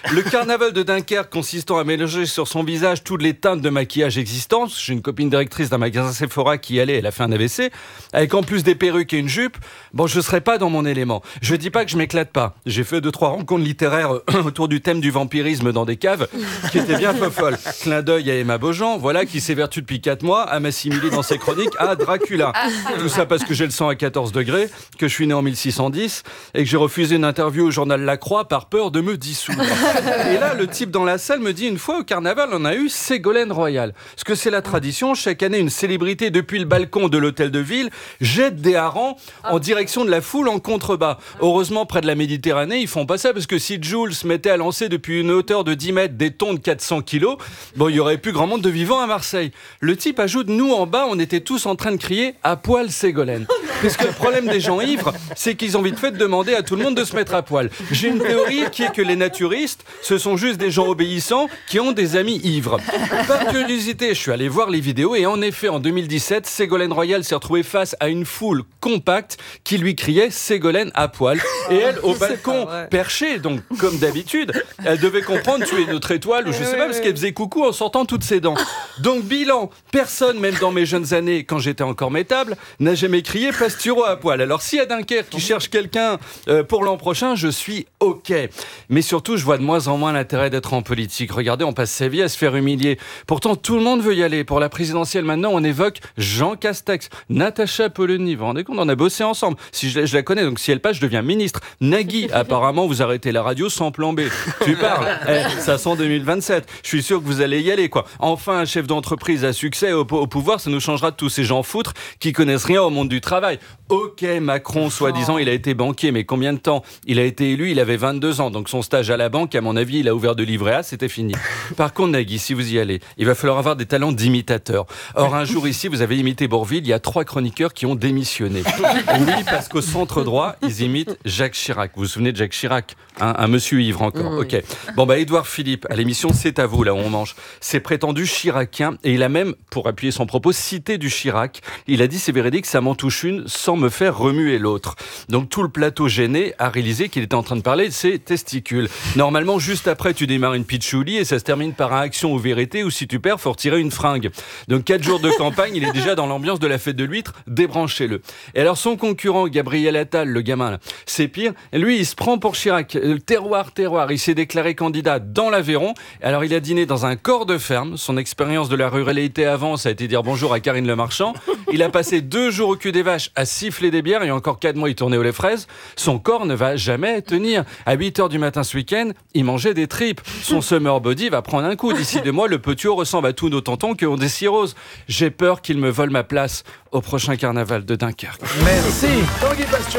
Le carnaval de Dunkerque consistant à mélanger sur son visage toutes les teintes de maquillage existantes. J'ai une copine directrice d'un magasin Sephora qui y allait, elle a fait un AVC. Avec en plus des perruques et une jupe, bon, je serais pas dans mon élément. Je dis pas que je m'éclate pas. J'ai fait 2-3 rencontres littéraires autour du thème du vampirisme dans des caves qui étaient bien peu folles. Clin d'œil à Emma Beaujean, voilà, qui s'évertue depuis 4 mois à m'assimiler dans ses chroniques à Dracula. Tout ça parce que j'ai le sang à 14 degrés, que je suis né en 1610 et que j'ai refusé une interview au journal La Croix par peur de me dissoudre. Et là, le type dans la salle me dit, une fois au carnaval, on a eu Ségolène Royal. Parce que c'est la tradition, chaque année, une célébrité depuis le balcon de l'hôtel de ville jette des harengs en direction de la foule en contrebas. Heureusement, près de la Méditerranée, ils font pas ça parce que si Jules se mettait à lancer depuis une hauteur de 10 mètres des tons de 400 kilos, bon, il y aurait plus grand monde de vivants à Marseille. Le type ajoute, nous en bas, on était tous en train de crier à poil Ségolène. Parce que le problème des gens ivres, c'est qu'ils ont vite fait de demander à tout le monde de se mettre à poil. J'ai une théorie qui est que les naturistes, ce sont juste des gens obéissants qui ont des amis ivres. Par curiosité, je suis allé voir les vidéos et en effet, en 2017, Ségolène Royal s'est retrouvée face à une foule compacte qui lui criait Ségolène à poil. Et elle, au balcon, perchée, donc comme d'habitude, elle devait comprendre tu es notre étoile ou je sais pas, parce qu'elle faisait coucou en sortant toutes ses dents. Donc bilan, personne, même dans mes jeunes années, quand j'étais encore métable, n'a jamais crié Pasturo à poil. Alors si à Dunkerque qui cherche quelqu'un pour l'an prochain, je suis OK. Mais surtout, je vois de moins en moins l'intérêt d'être en politique. Regardez, on passe sa vie à se faire humilier. Pourtant, tout le monde veut y aller. Pour la présidentielle, maintenant, on évoque Jean Castex, Natacha Polony. Vous vous rendez compte, on a bossé ensemble. Si je la connais, donc si elle passe, je deviens ministre. Nagui, apparemment, vous arrêtez la radio sans plan B. Tu parles. Ça sent 2027. Je suis sûr que vous allez y aller, quoi. Enfin, un chef d'entreprise à succès au pouvoir, ça nous changera de tous ces gens foutres qui connaissent rien au monde du travail. OK, Macron, soi-disant, il a été banquier, mais combien de temps? Il a été élu, il avait 22 ans, donc son stage à la banque, à mon avis, il a ouvert de livret A, c'était fini. Par contre, Nagui, si vous y allez, il va falloir avoir des talents d'imitateur. Or, un jour ici, vous avez imité Bourvil, il y a 3 chroniqueurs qui ont démissionné. Oui, parce qu'au centre droit, ils imitent Jacques Chirac. Vous vous souvenez de Jacques Chirac? Un monsieur ivre encore. OK. Bon, Édouard Philippe, à l'émission C'est à vous, là où on mange, c'est prétendu chiracien, et il a même, pour appuyer son propos, cité du Chirac. Il a dit, c'est véridique, ça m'en touche une sans me faire remuer l'autre. Donc tout le plateau gêné a réalisé qu'il était en train de parler de ses testicules. Normalement, juste après, tu démarres une pitchouli et ça se termine par un action ou vérité, ou si tu perds, faut retirer une fringue. Donc 4 jours de campagne, il est déjà dans l'ambiance de la fête de l'huître, débranchez-le. Et alors son concurrent, Gabriel Attal, le gamin là, c'est pire, lui il se prend pour Chirac, terroir, il s'est déclaré candidat dans l'Aveyron, alors il a dîné dans un corps de ferme, son expérience de la ruralité avant, ça a été dire bonjour à Karine Le Marchand, il a passé 2 jours au cul des vaches à siffler des bières et encore 4 mois il tournait aux lait fraises, son corps ne va jamais tenir. À 8h du matin ce week-end, il mangeait des tripes. Son summer body va prendre un coup. D'ici 2 mois, le petit haut ressemble à tous nos tontons qui ont des cirrhoses. J'ai peur qu'il me vole ma place au prochain carnaval de Dunkerque. Merci, Tanguy Pastion.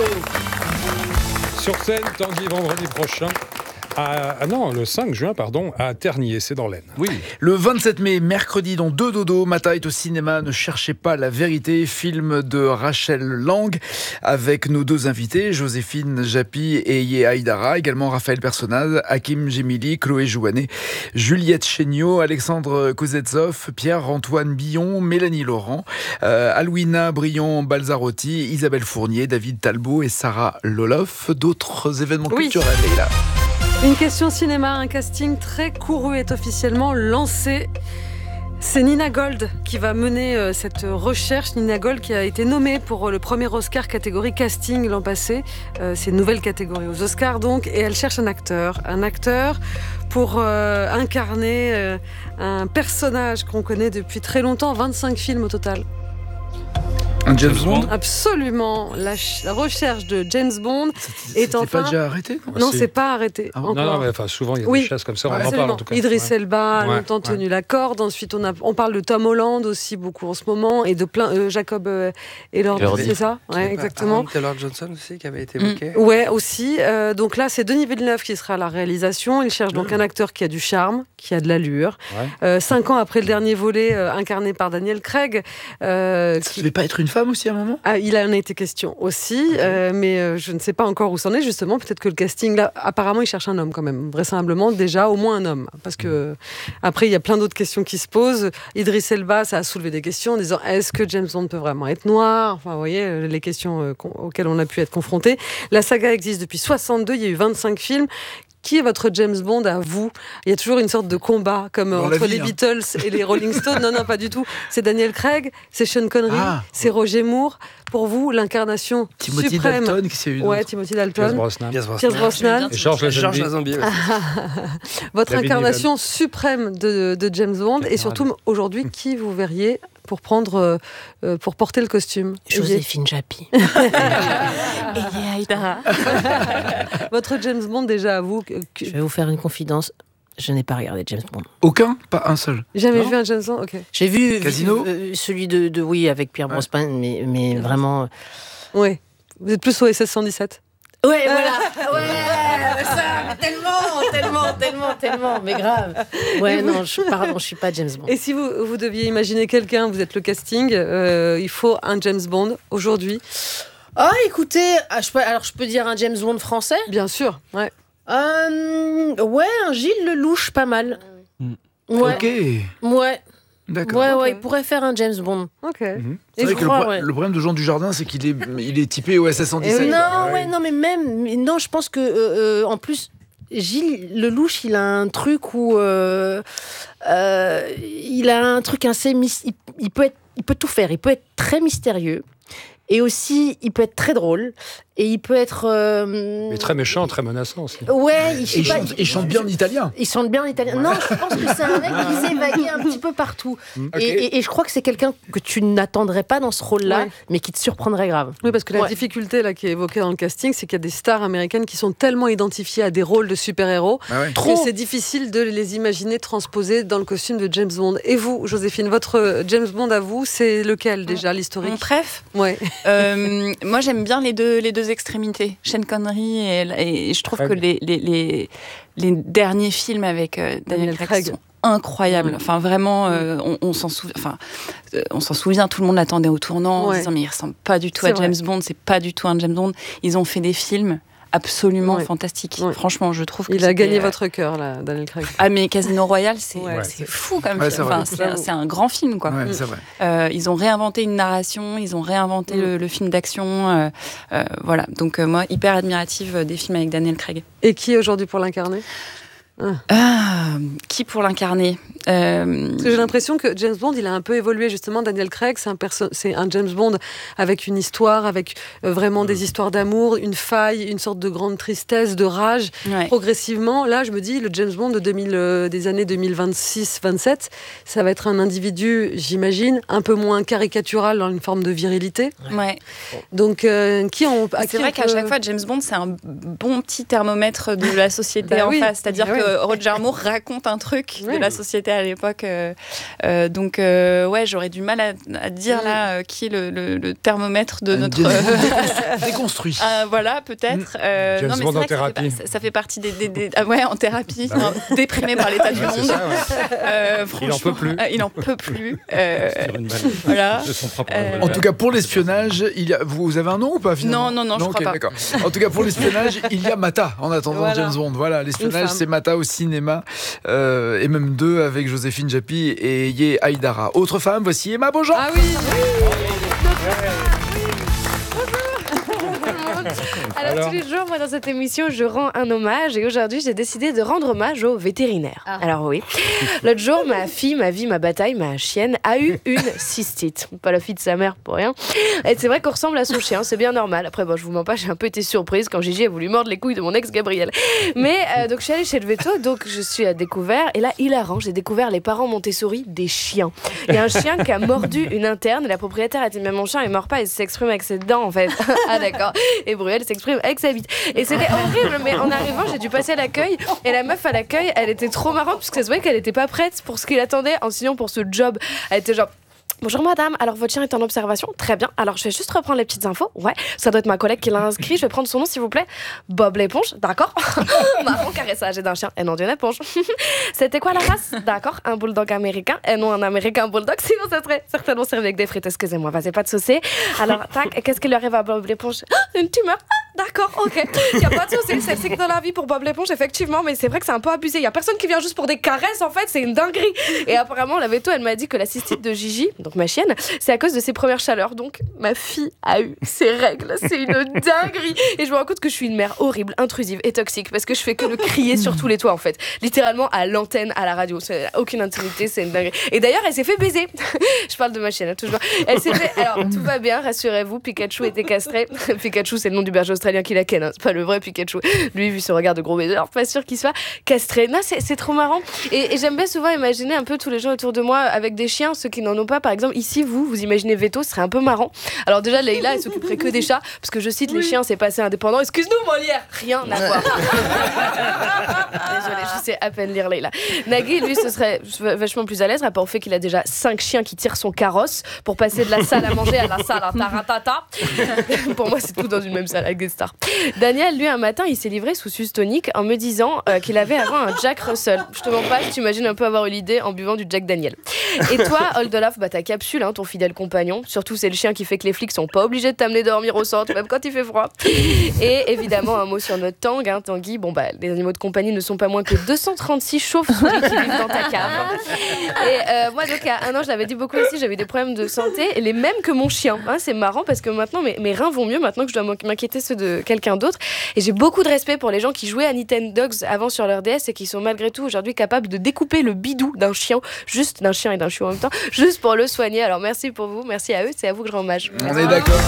Sur scène, Tanguy, vendredi prochain. Le 5 juin, à Ternier, c'est dans l'Aisne. Oui. Le 27 mai, mercredi, dans 2 dodo, Mata est au cinéma. Ne cherchez pas la vérité. Film de Rachel Lang avec nos 2 invités, Joséphine Japy et Yé Haïdara, également Raphaël Personnaz, Hakim Gemili, Chloé Jouanet, Juliette Chéniaud, Alexandre Kozetsov, Pierre-Antoine Billon, Mélanie Laurent, Alwina Brion-Balzarotti, Isabelle Fournier, David Talbot et Sarah Loloff. D'autres événements culturels, là. Une question cinéma, un casting très couru est officiellement lancé. C'est Nina Gold qui va mener cette recherche. Nina Gold qui a été nommée pour le premier Oscar catégorie casting l'an passé. C'est une nouvelle catégorie aux Oscars donc. Et elle cherche un acteur pour incarner un personnage qu'on connaît depuis très longtemps, 25 films au total. Un James Bond ? Absolument. La recherche de James Bond est enfin... C'est pas déjà arrêté ? Non, c'est pas arrêté. Non, mais souvent il y a des chasses comme ça, on en parle en tout cas. Idriss Elba a longtemps tenu la corde. Ensuite, on parle de Tom Holland aussi beaucoup en ce moment et de plein Jacob Elordi, c'est ça ? Ouais, exactement. Taylor Johnson aussi qui avait été évoqué. Ouais, aussi. Donc là, c'est Denis Villeneuve qui sera à la réalisation. Il cherche donc un acteur qui a du charme, qui a de l'allure. 5 ans après le dernier volet incarné par Daniel Craig. Ça devait pas être une femme aussi à un moment ? Il en a été question aussi, mais je ne sais pas encore où c'en est justement. Peut-être que le casting, là, apparemment, il cherche un homme quand même. Vraisemblablement, déjà, au moins un homme. Parce que après, il y a plein d'autres questions qui se posent. Idriss Elba, ça a soulevé des questions en disant est-ce que James Bond peut vraiment être noir ? Enfin, vous voyez, les questions auxquelles on a pu être confrontés. La saga existe depuis 62, il y a eu 25 films. Qui est votre James Bond à vous? Il y a toujours une sorte de combat, comme entre les Beatles et les Rolling Stones. Non, pas du tout. C'est Daniel Craig, c'est Sean Connery, c'est Roger Moore. Pour vous, l'incarnation Timothy suprême. Dalton, qui s'est eu. Ouais, Timothy Dalton. Pierce Brosnan. Et Georges Lazenby. Votre David incarnation suprême de James Bond. Et surtout, aujourd'hui, qui vous verriez pour porter le costume? Joséphine Japy. Et Aïdara. Votre James Bond, déjà à vous. Je vais vous faire une confidence. Je n'ai pas regardé James Bond. Aucun? Pas un seul? Jamais vu un James Bond? Ok. J'ai vu Casino celui de oui, avec Pierre Brosnan, mais vraiment... Oui. Vous êtes plus au SS 117? Ouais, voilà. Ouais, ça, tellement, mais grave. Ouais, non, je suis pas James Bond. Et si vous deviez imaginer quelqu'un, vous êtes le casting, il faut un James Bond aujourd'hui? Ah, écoutez, je peux dire un James Bond français? Bien sûr, ouais. Ouais, un Gilles Lelouch, pas mal. Ouais. Ok. Ouais. D'accord. Ouais, Ok. il pourrait faire un James Bond. Ok. C'est vrai que le problème de Jean Dujardin, c'est qu'il est typé au SS 117. Non, je pense que en plus Gilles Lelouch, il a un truc où il a un truc assez il peut tout faire. Il peut être très mystérieux et aussi il peut être très drôle. Et il peut être... Mais très méchant, très menaçant aussi. Ouais, il chante bien en italien. Il chante bien en italien. Non, je pense que c'est un mec qui s'est évagué un petit peu partout. Et je crois que c'est quelqu'un que tu n'attendrais pas dans ce rôle-là, mais qui te surprendrait grave. Oui, parce que la difficulté là, qui est évoquée dans le casting, c'est qu'il y a des stars américaines qui sont tellement identifiées à des rôles de super-héros que c'est difficile de les imaginer transposés dans le costume de James Bond. Et vous, Joséphine, votre James Bond à vous, c'est lequel déjà, l'historique? Mon préf. Ouais. Moi, j'aime bien les deux extrémités, Sean Connery et je trouve que les derniers films avec Daniel Craig sont incroyables. Enfin, vraiment, on s'en souvient. Enfin, on s'en souvient. Tout le monde l'attendait au tournant en disant mais il ressemble pas du tout à James Bond. C'est pas du tout un James Bond. Ils ont fait des films absolument fantastique. Franchement, je trouve qu'il a gagné votre cœur, là, Daniel Craig. Ah, mais Casino Royale, c'est fou comme film. C'est un grand film, quoi. Ouais, c'est vrai. Ils ont réinventé une narration, ils ont réinventé le film d'action. Voilà. Donc, moi, hyper admirative des films avec Daniel Craig. Et qui aujourd'hui pour l'incarner? Qui pour l'incarner? Parce que j'ai l'impression que James Bond, il a un peu évolué justement. Daniel Craig, c'est un James Bond avec une histoire, avec vraiment des histoires d'amour, une faille, une sorte de grande tristesse, de rage. Progressivement, là, je me dis, le James Bond des années 2026-27, ça va être un individu, j'imagine, un peu moins caricatural dans une forme de virilité. Ouais. Donc, c'est vrai qu'à chaque fois, James Bond, c'est un bon petit thermomètre de la société en face. C'est-à-dire que Roger Moore raconte un truc de la société à l'époque. Donc, j'aurais du mal à dire là qui est le thermomètre de notre... Déconstruit. Voilà, peut-être. James Bond en thérapie. Ça fait partie des en thérapie. Déprimé par l'état du monde. Il n'en peut plus. Il n'en peut plus. Voilà. De son propre en tout cas, pour l'espionnage, vous avez un nom ou pas finalement? Non, je crois pas. D'accord. En tout cas, pour l'espionnage, il y a Mata en attendant James Bond. Voilà, l'espionnage, c'est Mata au cinéma, et même 2 avec Joséphine Japy et Ye Haïdara. Autre femme, voici Emma Beaujean. Ah oui. Alors, tous les jours, moi, dans cette émission, je rends un hommage. Et aujourd'hui, j'ai décidé de rendre hommage aux vétérinaires. Alors oui, l'autre jour, ma fille, ma bataille, ma chienne, a eu une cystite. Pas la fille de sa mère, pour rien. Et c'est vrai qu'on ressemble à son chien, c'est bien normal. Après, je vous mens pas, j'ai un peu été surprise quand Gigi a voulu mordre les couilles de mon ex Gabriel. Mais donc, je suis allée chez le véto, donc je suis à découvert. Et là, hilarant, j'ai découvert les parents Montessori des chiens. Il y a un chien qui a mordu une interne. Et la propriétaire a dit, mais mon chien, il mord pas, il s'exprime avec ses dents, en fait. Ah, d'accord. Et Bruel s'exprime avec sa bite. Et c'était horrible, mais en arrivant, j'ai dû passer à l'accueil. Et la meuf à l'accueil, elle était trop marrante, parce que ça se voyait qu'elle était pas prête pour ce qu'il attendait en signant pour ce job. Elle était genre... Bonjour madame, alors votre chien est en observation? Très bien, alors je vais juste reprendre les petites infos. Ouais, ça doit être ma collègue qui l'a inscrit, je vais prendre son nom s'il vous plaît. Bob l'éponge, d'accord. Marron caressage d'un chien, et non d'une éponge. C'était quoi la race? D'accord, un bulldog américain, et non un américain bulldog, sinon ça serait certainement servi avec des frites, excusez-moi, vas-y, pas de souci. Alors, tac, qu'est-ce qui lui arrive à Bob l'éponge? Une tumeur. d'accord, ok. Il n'y a pas de souci, c'est le cycle de la vie pour Bob l'éponge, effectivement, mais c'est vrai que c'est un peu abusé. Il n'y a personne qui vient juste pour des caresses, en fait, c'est une dinguerie. Et apparemment, la veto, elle m'a dit que la cystite de Gigi, donc ma chienne, c'est à cause de ses premières chaleurs. Donc, ma fille a eu ses règles. C'est une dinguerie. Et je me rends compte que je suis une mère horrible, intrusive et toxique parce que je fais que le crier sur tous les toits, en fait. Littéralement à l'antenne, à la radio. C'est aucune intimité, c'est une dinguerie. Et d'ailleurs, elle s'est fait baiser. Je parle de ma chienne, toujours. Elle s'est fait... Alors, tout va bien, rassurez-vous, Pikachu était castré. Pikachu, c'est le nom du berger australien qui la ken, hein. C'est pas le vrai Pikachu. Lui, vu son regard de gros baiser, pas sûr qu'il soit castré. Non, c'est trop marrant. Et j'aime bien souvent imaginer un peu tous les gens autour de moi avec des chiens, ceux qui n'en ont pas. Par exemple, ici, vous imaginez Veto, ce serait un peu marrant. Alors déjà, Leïla, elle s'occuperait que des chats, parce que je cite, les chiens, c'est pas assez indépendant. Excuse-nous, Molière, rien à voir. Désolée, je sais à peine lire Leïla. Nagui, lui, ce serait vachement plus à l'aise, rapport au fait qu'il a déjà 5 chiens qui tirent son carrosse pour passer de la salle à manger à la salle à taratata. Pour moi, c'est tout dans une même salle avec des stars. Daniel, lui, un matin, il s'est livré sous sustonique en me disant qu'il avait avant un Jack Russell. Je te mens pas, tu imagines un peu avoir eu l'idée en buvant du Jack Daniel. Et toi, Oldelaf, ta capsule, hein, ton fidèle compagnon. Surtout, c'est le chien qui fait que les flics sont pas obligés de t'amener dormir au centre, même quand il fait froid. Et évidemment, un mot sur notre Tang, hein, Tanguy. Bon, les animaux de compagnie ne sont pas moins que 236 chauves-souris qui vivent dans ta cave. Et moi, donc, il y a un an, je l'avais dit beaucoup aussi, j'avais des problèmes de santé, les mêmes que mon chien. Hein, c'est marrant parce que maintenant, mes reins vont mieux, maintenant que je dois m'inquiéter ceux de quelqu'un d'autre. Et j'ai beaucoup de respect pour les gens qui jouaient à Nintendo Dogs avant sur leur DS et qui sont malgré tout aujourd'hui capables de découper le bidou d'un chien, juste d'un chien et d'un chiot en même temps, juste pour le soigner. Alors merci pour vous, merci à eux, c'est à vous que je rends hommage. On est d'accord.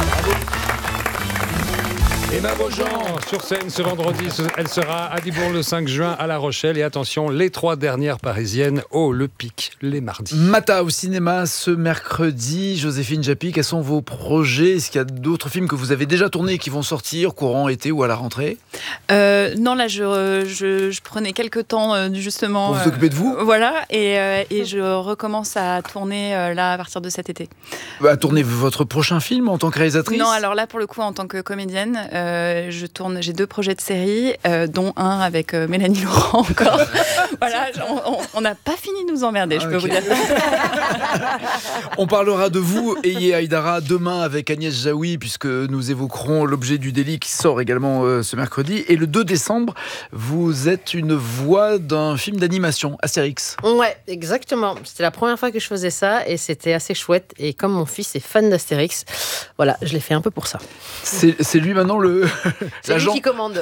Emma Beaujean, sur scène ce vendredi, elle sera à Dibourg le 5 juin à La Rochelle. Et attention, les 3 dernières parisiennes au Le Pic, les mardis. Mata au cinéma ce mercredi. Joséphine Japy, quels sont vos projets? Est-ce qu'il y a d'autres films que vous avez déjà tournés qui vont sortir courant été ou à la rentrée? Non, là, je prenais quelques temps, justement. Pour vous occuper de vous? Voilà, et je recommence à tourner là à partir de cet été. À tourner votre prochain film en tant que réalisatrice? Non, alors là, pour le coup, en tant que comédienne, j'ai 2 projets de série, dont un avec Mélanie Laurent encore. Voilà, on n'a pas fini de nous emmerder, je peux vous dire. On parlera de vous, Eye Haïdara, demain avec Agnès Jaoui, puisque nous évoquerons l'objet du délit qui sort également ce mercredi. Et le 2 décembre, vous êtes une voix d'un film d'animation, Astérix. Ouais, exactement. C'était la première fois que je faisais ça et c'était assez chouette. Et comme mon fils est fan d'Astérix, voilà, je l'ai fait un peu pour ça. C'est lui maintenant c'est l'agent. lui qui commande.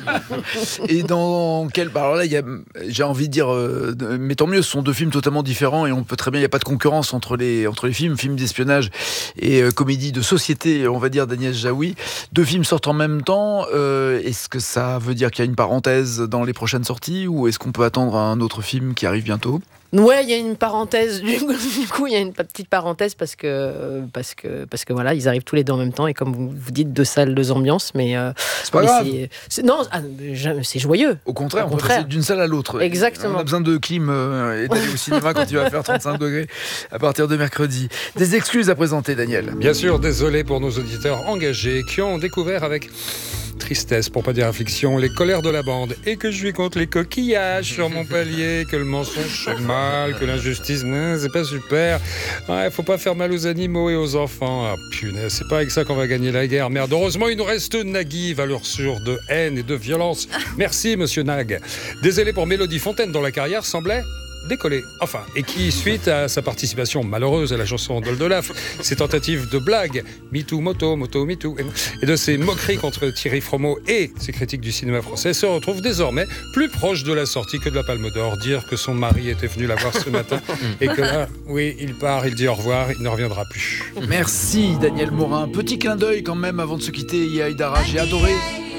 Et dans quel... Alors là, j'ai envie de dire, mais tant mieux, ce sont 2 films totalement différents et on peut très bien, il n'y a pas de concurrence entre les films d'espionnage et comédie de société, on va dire, d'Agnès Jaoui. 2 films sortent en même temps. Est-ce que ça veut dire qu'il y a une parenthèse dans les prochaines sorties ou est-ce qu'on peut attendre un autre film qui arrive bientôt? Ouais, il y a une parenthèse. Du coup, il y a une petite parenthèse parce que voilà, ils arrivent tous les 2 en même temps et comme vous dites, 2 salles, 2 ambiances, mais c'est pas grave. C'est joyeux. Au contraire, on peut passer d'une salle à l'autre. Exactement. On a besoin de clim et d'aller au cinéma quand il va faire 35 degrés à partir de mercredi. Des excuses à présenter, Daniel. Bien sûr, désolé pour nos auditeurs engagés qui ont découvert avec tristesse, pour pas dire affliction, les colères de la bande et que je suis contre les coquillages sur mon palier, que le mensonge c'est mal, que l'injustice c'est pas super, faut pas faire mal aux animaux et aux enfants. Ah punaise, c'est pas avec ça qu'on va gagner la guerre, merde. Heureusement il nous reste Nagui, valeur sûre de haine et de violence. Merci monsieur Nag. Désolé pour Mélodie Fontaine dont la carrière semblait décollé. Enfin, et qui, suite à sa participation malheureuse à la chanson d'Oldelaf, ses tentatives de blagues, MeToo, Moto, MeToo, et de ses moqueries contre Thierry Fromeau et ses critiques du cinéma français, se retrouve désormais plus proche de la sortie que de la Palme d'Or. Dire que son mari était venu la voir ce matin et que là, oui, il part, il dit au revoir, il ne reviendra plus. Merci Daniel Morin. Petit clin d'œil quand même avant de se quitter, Eye Haïdara. J'ai adoré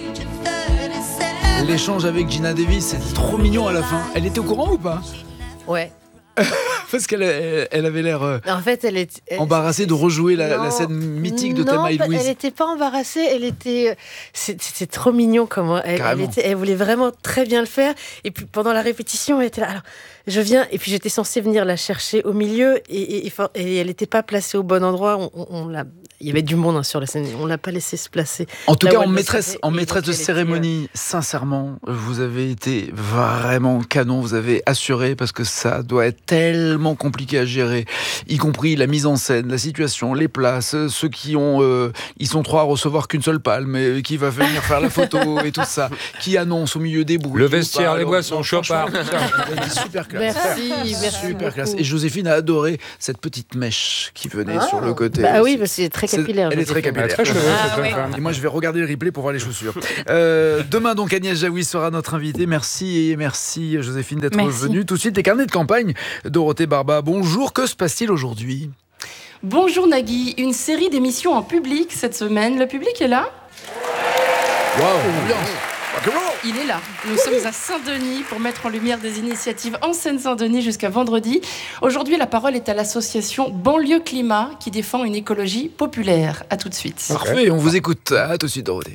l'échange avec Gina Davis, c'était trop mignon à la fin. Elle était au courant ou pas? Ouais. Parce qu'elle avait l'air en fait, elle embarrassée de rejouer la scène mythique de Thelma et Louise. Elle n'était pas embarrassée, c'était trop mignon comment elle voulait vraiment très bien le faire. Et puis pendant la répétition, elle était là. Alors, je viens, et puis j'étais censée venir la chercher au milieu et elle n'était pas placée au bon endroit. Il y avait du monde sur la scène. On l'a pas laissé se placer. En tout cas, en maîtresse de cérémonie, sincèrement, vous avez été vraiment canon. Vous avez assuré parce que ça doit être tellement compliqué à gérer, y compris la mise en scène, la situation, les places, ceux qui ils sont 3 à recevoir qu'une seule palme, qui va venir faire la photo et tout ça, qui annonce au milieu des boules. Le vestiaire, les boissons, Chopard. Super classe. Merci. Super classe. Et Joséphine a adoré cette petite mèche qui venait sur le côté. Bah oui, parce que c'est très capillaire. Elle est très capillaire. Très cheveux, cette femme. Et moi, je vais regarder le replay pour voir les chaussures. Demain, donc, Agnès Jaoui sera notre invitée. Merci Joséphine d'être venue. Tout de suite, les carnets de campagne. Dorothée Barba, bonjour. Que se passe-t-il aujourd'hui ? Bonjour Nagui, une série d'émissions en public cette semaine. Le public est là ? Waouh, ambiance. Il est là. Nous sommes à Saint-Denis pour mettre en lumière des initiatives en Seine-Saint-Denis jusqu'à vendredi. Aujourd'hui, la parole est à l'association Banlieue Climat qui défend une écologie populaire. À tout de suite. Parfait, on vous écoute. À tout de suite, Dorothée.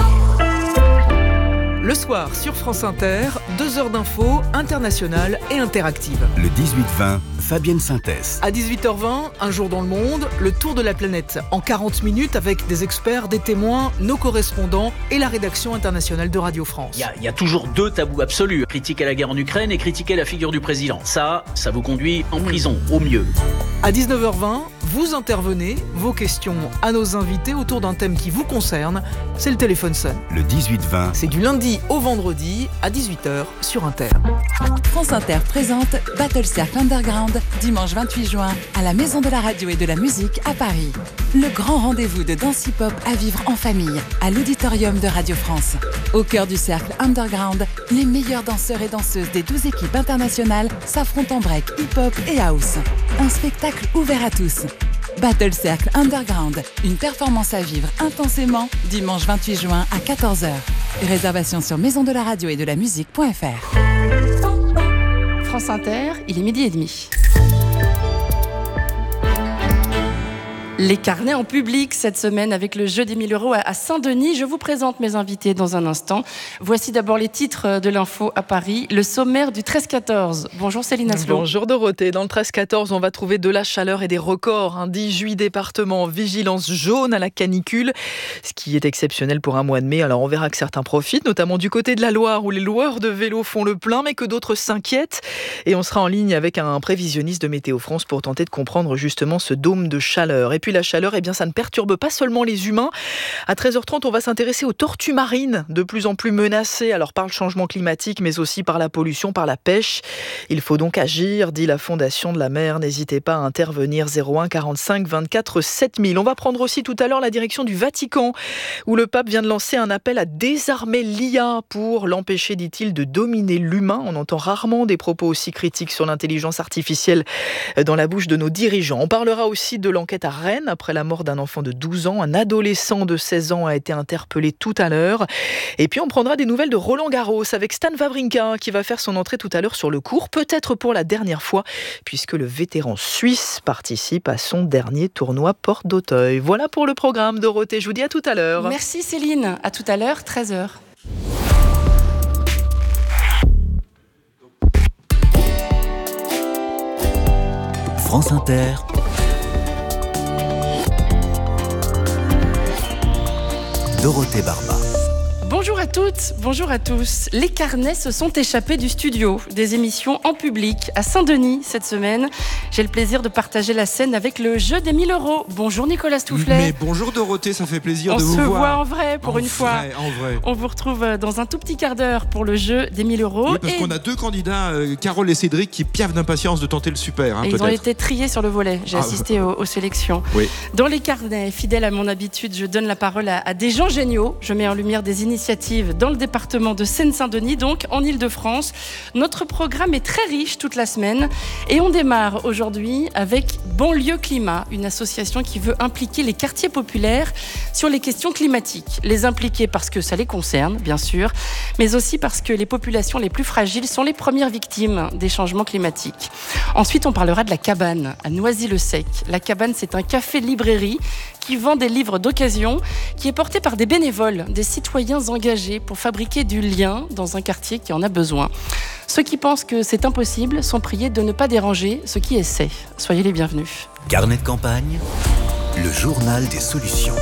Le soir, sur France Inter, 2 heures d'infos internationales et interactives. Le 18-20, Fabienne Synthèse. À 18h20, Un jour dans le monde, le tour de la planète. En 40 minutes avec des experts, des témoins, nos correspondants et la rédaction internationale de Radio France. Il y a toujours 2 tabous absolus. Critiquer la guerre en Ukraine et critiquer la figure du président. Ça vous conduit en prison, au mieux. À 19h20, vous intervenez, vos questions à nos invités autour d'un thème qui vous concerne. C'est le téléphone sonne. Le 18-20. C'est du lundi au vendredi à 18h sur Inter. France Inter présente Battle Circle Underground, dimanche 28 juin, à la Maison de la Radio et de la Musique à Paris. Le grand rendez-vous de danse hip-hop à vivre en famille, à l'auditorium de Radio France. Au cœur du cercle Underground, les meilleurs danseurs et danseuses des 12 équipes internationales s'affrontent en break, hip-hop et house. Un spectacle ouvert à tous. Battle Circle Underground, une performance à vivre intensément, dimanche 28 juin à 14h. Réservation sur maisondelaradio et de la musique.fr. France Inter, il est 12h30. Les carnets en public cette semaine avec le jeu des 1000 € à Saint-Denis. Je vous présente mes invités dans un instant. Voici d'abord les titres de l'info à Paris. Le sommaire du 13-14. Bonjour Céline Asselot. Bonjour Dorothée. Dans le 13-14, on va trouver de la chaleur et des records. 18 départements en vigilance jaune à la canicule, ce qui est exceptionnel pour un mois de mai. Alors on verra que certains profitent, notamment du côté de la Loire où les loueurs de vélos font le plein, mais que d'autres s'inquiètent. Et on sera en ligne avec un prévisionniste de Météo France pour tenter de comprendre justement ce dôme de chaleur. Et puis la chaleur, eh bien, ça ne perturbe pas seulement les humains. À 13h30, on va s'intéresser aux tortues marines, de plus en plus menacées, alors par le changement climatique, mais aussi par la pollution, par la pêche. Il faut donc agir, dit la Fondation de la mer. N'hésitez pas à intervenir, 01 45 24 7000. On va prendre aussi tout à l'heure la direction du Vatican, où le pape vient de lancer un appel à désarmer l'IA pour l'empêcher, dit-il, de dominer l'humain. On entend rarement des propos aussi critiques sur l'intelligence artificielle dans la bouche de nos dirigeants. On parlera aussi de l'enquête à Rennes, après la mort d'un enfant de 12 ans. Un adolescent de 16 ans a été interpellé tout à l'heure. Et puis on prendra des nouvelles de Roland Garros avec Stan Wawrinka qui va faire son entrée tout à l'heure sur le court, peut-être pour la dernière fois, puisque le vétéran suisse participe à son dernier tournoi Porte d'Auteuil. Voilà pour le programme, Dorothée. Je vous dis à tout à l'heure. Merci Céline. À tout à l'heure, 13h. France Inter. Dorothée Barba. Bonjour à toutes, bonjour à tous. Les carnets se sont échappés du studio des émissions en public à Saint-Denis cette semaine. J'ai le plaisir de partager la scène avec le jeu des 1000 €. Bonjour Nicolas Stoufflet. Mais bonjour Dorothée, ça fait plaisir de vous voir. On se voit en vrai pour une fois. En vrai. On vous retrouve dans un tout petit quart d'heure pour le jeu des 1000 €. Oui, parce qu'on a 2 candidats, Carole et Cédric, qui piaffent d'impatience de tenter le super. Et ils ont été triés sur le volet. J'ai assisté aux sélections. Oui. Dans les carnets, fidèle à mon habitude, je donne la parole à des gens géniaux. Je mets en lumière des initiatives dans le département de Seine-Saint-Denis, donc en Île-de-France. Notre programme est très riche toute la semaine et on démarre aujourd'hui avec Banlieue Climat, une association qui veut impliquer les quartiers populaires sur les questions climatiques. Les impliquer parce que ça les concerne, bien sûr, mais aussi parce que les populations les plus fragiles sont les premières victimes des changements climatiques. Ensuite, on parlera de la Cabane, à Noisy-le-Sec. La Cabane, c'est un café-librairie qui vend des livres d'occasion, qui est porté par des bénévoles, des citoyens engagés pour fabriquer du lien dans un quartier qui en a besoin. Ceux qui pensent que c'est impossible sont priés de ne pas déranger ceux qui essaient. Soyez les bienvenus. Carnet de campagne, Le journal des solutions.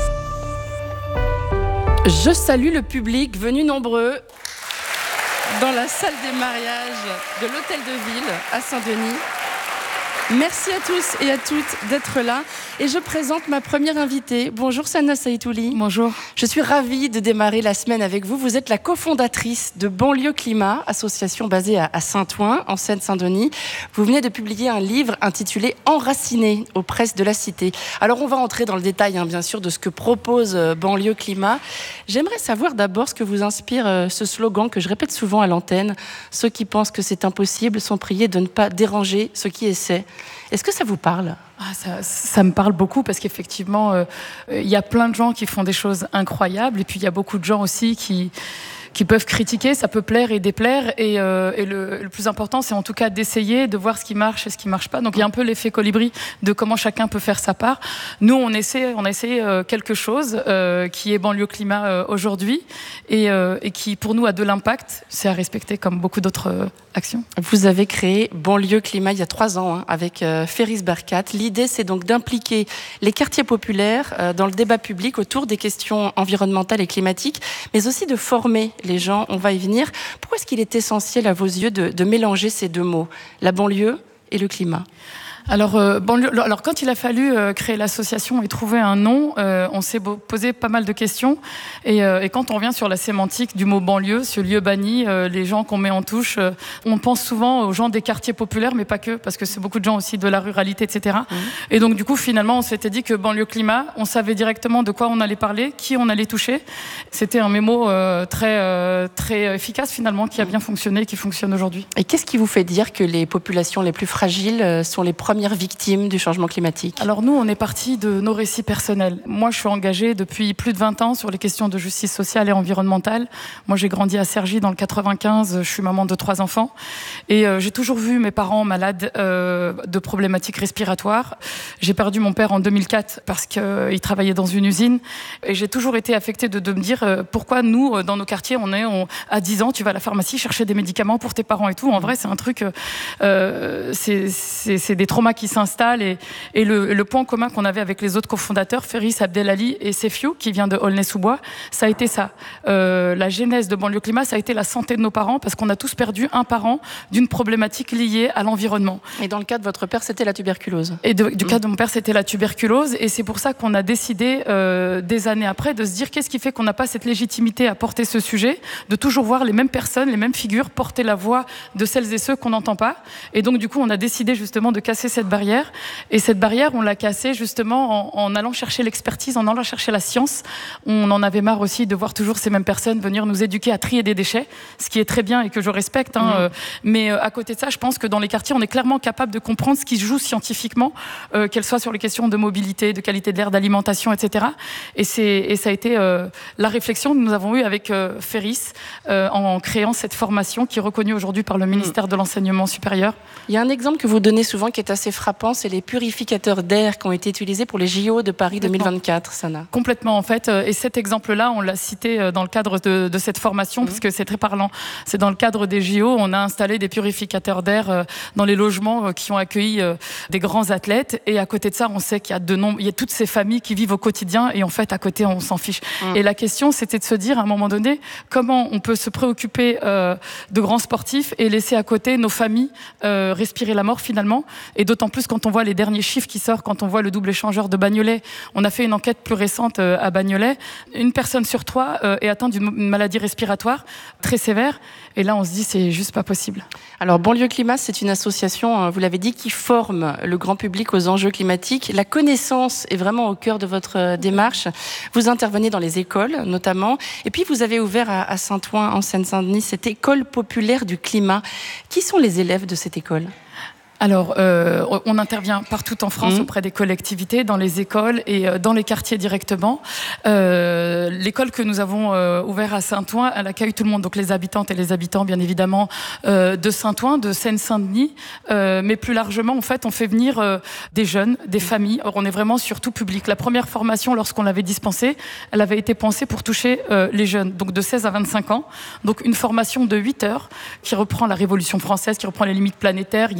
Je salue le public venu nombreux dans la salle des mariages de l'Hôtel de Ville à Saint-Denis. Merci à tous et à toutes d'être là. Et je présente ma première invitée. Bonjour Sana Saïtouli. Bonjour. Je suis ravie de démarrer la semaine avec vous. Vous êtes la cofondatrice de Banlieue Climat, association basée à Saint-Ouen, en Seine-Saint-Denis. Vous venez de publier un livre intitulé Enraciné aux presses de la Cité. Alors on va entrer dans le détail, bien sûr, de ce que propose Banlieue Climat. J'aimerais savoir d'abord ce que vous inspire ce slogan que je répète souvent à l'antenne. Ceux qui pensent que c'est impossible sont priés de ne pas déranger ceux qui essaient. Est-ce que ça vous parle ? Ça me parle beaucoup parce qu'effectivement, il y a plein de gens qui font des choses incroyables et puis il y a beaucoup de gens aussi qui peuvent critiquer, ça peut plaire et déplaire et le plus important c'est en tout cas d'essayer de voir ce qui marche et ce qui marche pas. Donc il y a un peu l'effet colibri de comment chacun peut faire sa part. Nous on essaie quelque chose qui est Banlieue Climat aujourd'hui et qui pour nous a de l'impact, c'est à respecter comme beaucoup d'autres actions. Vous avez créé Banlieue Climat il y a 3 ans avec Ferris Berkat. L'idée c'est donc d'impliquer les quartiers populaires dans le débat public autour des questions environnementales et climatiques, mais aussi de former les gens, on va y venir. Pourquoi est-ce qu'il est essentiel à vos yeux de mélanger ces deux mots, la banlieue et le climat ? Alors quand il a fallu créer l'association et trouver un nom, on s'est posé pas mal de questions. Et quand on revient sur la sémantique du mot banlieue, ce lieu banni, les gens qu'on met en touche, on pense souvent aux gens des quartiers populaires, mais pas que, parce que c'est beaucoup de gens aussi de la ruralité, etc. Et donc du coup, finalement, on s'était dit que Banlieue Climat, on savait directement de quoi on allait parler, qui on allait toucher. C'était un mémo très efficace finalement, qui a bien fonctionné et qui fonctionne aujourd'hui. Et qu'est-ce qui vous fait dire que les populations les plus fragiles sont les premières victimes du changement climatique ? Alors nous, on est parti de nos récits personnels. Moi, je suis engagée depuis plus de 20 ans sur les questions de justice sociale et environnementale. Moi, j'ai grandi à Cergy dans le 95, je suis maman de 3 enfants et j'ai toujours vu mes parents malades de problématiques respiratoires. J'ai perdu mon père en 2004 parce qu'il travaillait dans une usine et j'ai toujours été affectée de me dire pourquoi nous, dans nos quartiers, à 10 ans, tu vas à la pharmacie chercher des médicaments pour tes parents et tout. En vrai, c'est un truc, c'est des traumas qui s'installent et le point commun qu'on avait avec les autres cofondateurs, Ferris, Abdelali et Sefiou, qui vient de Aulnay-sous-Bois, ça a été ça. La genèse de Banlieue Climat, ça a été la santé de nos parents parce qu'on a tous perdu un parent d'une problématique liée à l'environnement. Et dans le cas de votre père, c'était la tuberculose. Et du cas de mon père, c'était la tuberculose et c'est pour ça qu'on a décidé des années après de se dire qu'est-ce qui fait qu'on n'a pas cette légitimité à porter ce sujet, de toujours voir les mêmes personnes, les mêmes figures porter la voix de celles et ceux qu'on n'entend pas. Et donc du coup, on a décidé justement de casser cette barrière. Et cette barrière, on l'a cassée justement en allant chercher l'expertise, en allant chercher la science. On en avait marre aussi de voir toujours ces mêmes personnes venir nous éduquer à trier des déchets, ce qui est très bien et que je respecte. Mais à côté de ça, je pense que dans les quartiers, on est clairement capable de comprendre ce qui se joue scientifiquement, qu'elle soit sur les questions de mobilité, de qualité de l'air, d'alimentation, etc. Et ça a été la réflexion que nous avons eue avec Ferris en créant cette formation qui est reconnue aujourd'hui par le ministère de l'Enseignement supérieur. Il y a un exemple que vous donnez souvent qui est assez frappant, c'est les purificateurs d'air qui ont été utilisés pour les JO de Paris 2024, Sana. Complètement, en fait. Et cet exemple-là, on l'a cité dans le cadre de cette formation, parce que c'est très parlant. C'est dans le cadre des JO, on a installé des purificateurs d'air dans les logements qui ont accueilli des grands athlètes. Et à côté de ça, on sait qu'il y a toutes ces familles qui vivent au quotidien. Et en fait, à côté, on s'en fiche. Et la question, c'était de se dire, à un moment donné, comment on peut se préoccuper de grands sportifs et laisser à côté nos familles respirer la mort, finalement. Et d'autant plus quand on voit les derniers chiffres qui sortent, quand on voit le double échangeur de Bagnolet. On a fait une enquête plus récente à Bagnolet. 1 personne sur 3 est atteinte d'une maladie respiratoire très sévère. Et là, on se dit, c'est juste pas possible. Alors, Banlieue Climat, c'est une association, vous l'avez dit, qui forme le grand public aux enjeux climatiques. La connaissance est vraiment au cœur de votre démarche. Vous intervenez dans les écoles, notamment. Et puis, vous avez ouvert à Saint-Ouen, en Seine-Saint-Denis, cette école populaire du climat. Qui sont les élèves de cette école ? Alors, on intervient partout en France auprès des collectivités, dans les écoles et dans les quartiers directement. L'école que nous avons ouverte à Saint-Ouen, elle accueille tout le monde, donc les habitantes et les habitants, bien évidemment, de Saint-Ouen, de Seine-Saint-Denis. Mais plus largement, en fait, on fait venir des jeunes, des familles. Or, on est vraiment sur tout public. La première formation, lorsqu'on l'avait dispensée, elle avait été pensée pour toucher les jeunes, donc de 16 à 25 ans. Donc, une formation de 8 heures qui reprend la Révolution française, qui reprend les limites planétaires. Il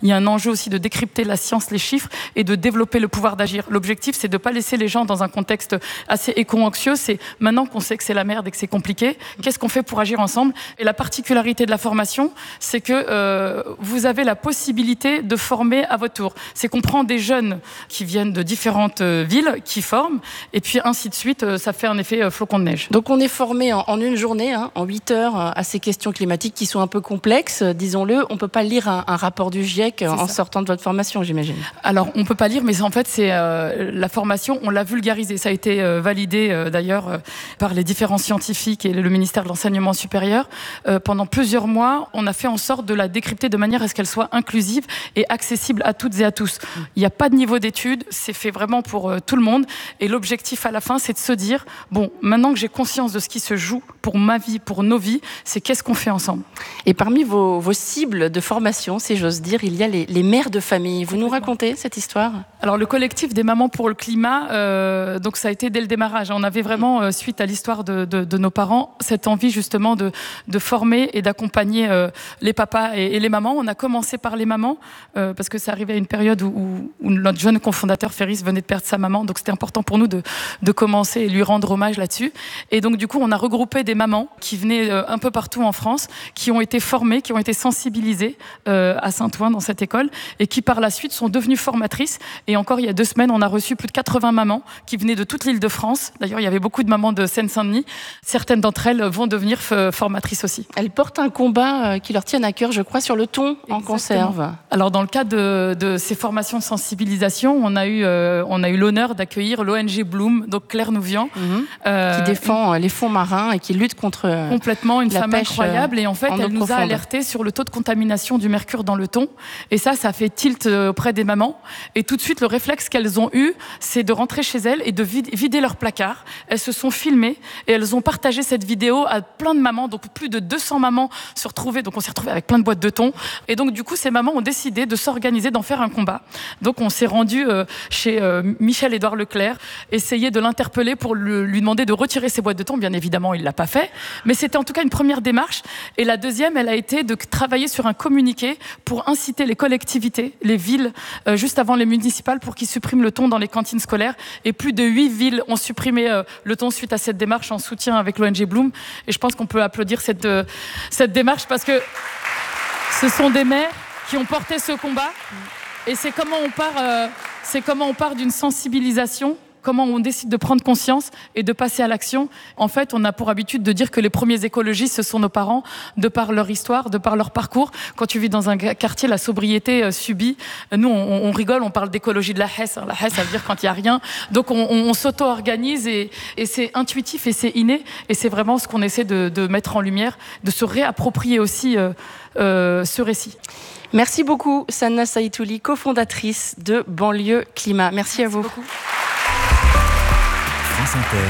Il y a un enjeu aussi de décrypter la science, les chiffres et de développer le pouvoir d'agir. L'objectif, c'est de ne pas laisser les gens dans un contexte assez éco-anxieux. C'est maintenant qu'on sait que c'est la merde et que c'est compliqué, qu'est-ce qu'on fait pour agir ensemble? Et la particularité de la formation, c'est que vous avez la possibilité de former à votre tour. C'est qu'on prend des jeunes qui viennent de différentes villes, qui forment, et puis ainsi de suite, ça fait un effet flocon de neige. Donc on est formé en une journée, en 8 heures, à ces questions climatiques qui sont un peu complexes, disons-le. On ne peut pas lire un rapport du GIEC en sortant de votre formation, j'imagine. Alors, on ne peut pas lire, mais en fait, c'est la formation, on l'a vulgarisée. Ça a été validé, d'ailleurs, par les différents scientifiques et le ministère de l'Enseignement supérieur. Pendant plusieurs mois, on a fait en sorte de la décrypter de manière à ce qu'elle soit inclusive et accessible à toutes et à tous. Il n'y a pas de niveau d'études, c'est fait vraiment pour tout le monde. Et l'objectif à la fin, c'est de se dire, bon, maintenant que j'ai conscience de ce qui se joue pour ma vie, pour nos vies, c'est qu'est-ce qu'on fait ensemble. Et parmi vos cibles de formation, si j'ose dire, il y a les mères de famille. Vous nous racontez cette histoire? Alors, le collectif des mamans pour le climat, donc ça a été dès le démarrage. On avait vraiment, suite à l'histoire de nos parents, cette envie justement de former et d'accompagner les papas et les mamans. On a commencé par les mamans, parce que ça arrivait à une période où notre jeune cofondateur Ferris venait de perdre sa maman, donc c'était important pour nous de commencer et lui rendre hommage là-dessus. Et donc du coup, on a regroupé des mamans qui venaient un peu partout en France, qui ont été formées, qui ont été sensibilisées à Saint-Ouen dans cette école, et qui par la suite sont devenues formatrices. Et encore il y a 2 semaines, on a reçu plus de 80 mamans qui venaient de toute l'île de France. D'ailleurs, il y avait beaucoup de mamans de Seine-Saint-Denis. Certaines d'entre elles vont devenir formatrices aussi. Elles portent un combat qui leur tienne à cœur, je crois, sur le thon en conserve. Alors dans le cadre de ces formations de sensibilisation, on a eu l'honneur d'accueillir l'ONG Bloom, donc Claire Nouvian, qui défend les fonds marins et qui lutte contre complètement une la femme pêche incroyable. Et en fait, elle nous a alertés sur le taux de contamination du mercure dans le thon. Et ça fait tilt auprès des mamans. Et tout de suite, le réflexe qu'elles ont eu, c'est de rentrer chez elles et de vider leur placard. Elles se sont filmées et elles ont partagé cette vidéo à plein de mamans. Donc plus de 200 mamans se retrouvaient. Donc on s'est retrouvés avec plein de boîtes de thon. Et donc du coup, ces mamans ont décidé de s'organiser, d'en faire un combat. Donc on s'est rendu chez Michel-Édouard Leclerc, essayer de l'interpeller pour lui demander de retirer ses boîtes de thon. Bien évidemment, il ne l'a pas fait. Mais c'était en tout cas une première démarche. Et la deuxième, elle a été de travailler sur un communiqué pour inciter les collectivités, les villes, juste avant les municipales, pour qu'ils suppriment le thon dans les cantines scolaires. Et plus de 8 villes ont supprimé le thon suite à cette démarche en soutien avec l'ONG Bloom. Et je pense qu'on peut applaudir cette démarche parce que ce sont des mères qui ont porté ce combat. Et c'est comment on part d'une sensibilisation, comment on décide de prendre conscience et de passer à l'action. En fait, on a pour habitude de dire que les premiers écologistes, ce sont nos parents, de par leur histoire, de par leur parcours. Quand tu vis dans un quartier, la sobriété subie. Nous, on rigole, on parle d'écologie de la Hesse. La Hesse, ça veut dire quand il n'y a rien. Donc, on s'auto-organise et c'est intuitif et c'est inné. Et c'est vraiment ce qu'on essaie de mettre en lumière, de se réapproprier aussi ce récit. Merci beaucoup, Sanna Saïtouli, cofondatrice de Banlieue Climat. Merci à vous. France Inter,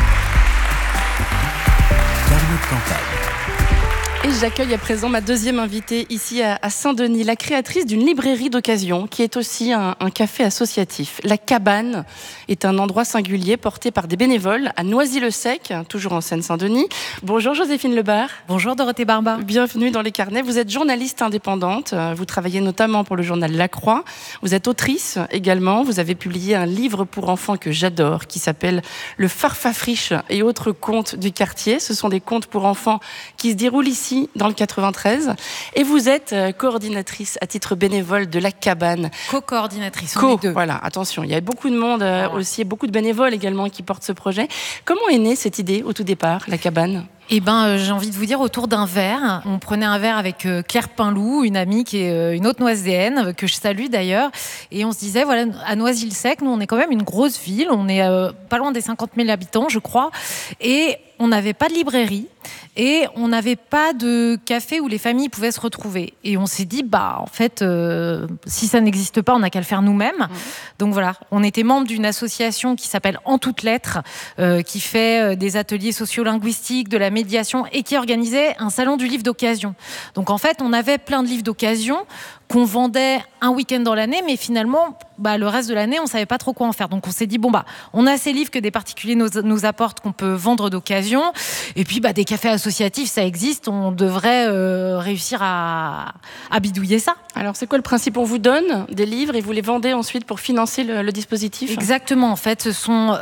carnet de campagne. Et j'accueille à présent ma deuxième invitée ici à Saint-Denis, la créatrice d'une librairie d'occasion qui est aussi un café associatif. La Cabane est un endroit singulier porté par des bénévoles à Noisy-le-Sec, toujours en Seine-Saint-Denis. Bonjour Joséphine Lebar. Bonjour Dorothée Barba. Bienvenue dans les carnets. Vous êtes journaliste indépendante. Vous travaillez notamment pour le journal La Croix. Vous êtes autrice également. Vous avez publié un livre pour enfants que j'adore qui s'appelle Le Farfafriche et autres contes du quartier. Ce sont des contes pour enfants qui se déroulent ici dans le 93. Et vous êtes coordinatrice à titre bénévole de La Cabane. Co-coordinatrice, on est deux. Voilà, attention, il y a beaucoup de monde aussi, beaucoup de bénévoles également qui portent ce projet. Comment est née cette idée au tout départ, La Cabane ? Eh ben, j'ai envie de vous dire, autour d'un verre. On prenait un verre avec Claire Pinlou, une amie qui est une autre noiséenne, que je salue d'ailleurs. Et on se disait, voilà, à Noisy-le-Sec, nous, on est quand même une grosse ville. On est pas loin des 50 000 habitants, je crois. Et on n'avait pas de librairie. Et on n'avait pas de café où les familles pouvaient se retrouver. Et on s'est dit, bah, en fait, si ça n'existe pas, on n'a qu'à le faire nous-mêmes. Donc voilà, on était membre d'une association qui s'appelle En toutes lettres, qui fait des ateliers sociolinguistiques, de la médiation et qui organisait un salon du livre d'occasion. Donc en fait, on avait plein de livres d'occasion qu'on vendait un week-end dans l'année, mais finalement, le reste de l'année, on savait pas trop quoi en faire. Donc on s'est dit, on a ces livres que des particuliers nous apportent, qu'on peut vendre d'occasion. Et puis, des cafés associatifs, ça existe. On devrait réussir à bidouiller ça. Alors, c'est quoi le principe? On vous donne des livres et vous les vendez ensuite pour financer le dispositif? Exactement. En fait, ce sont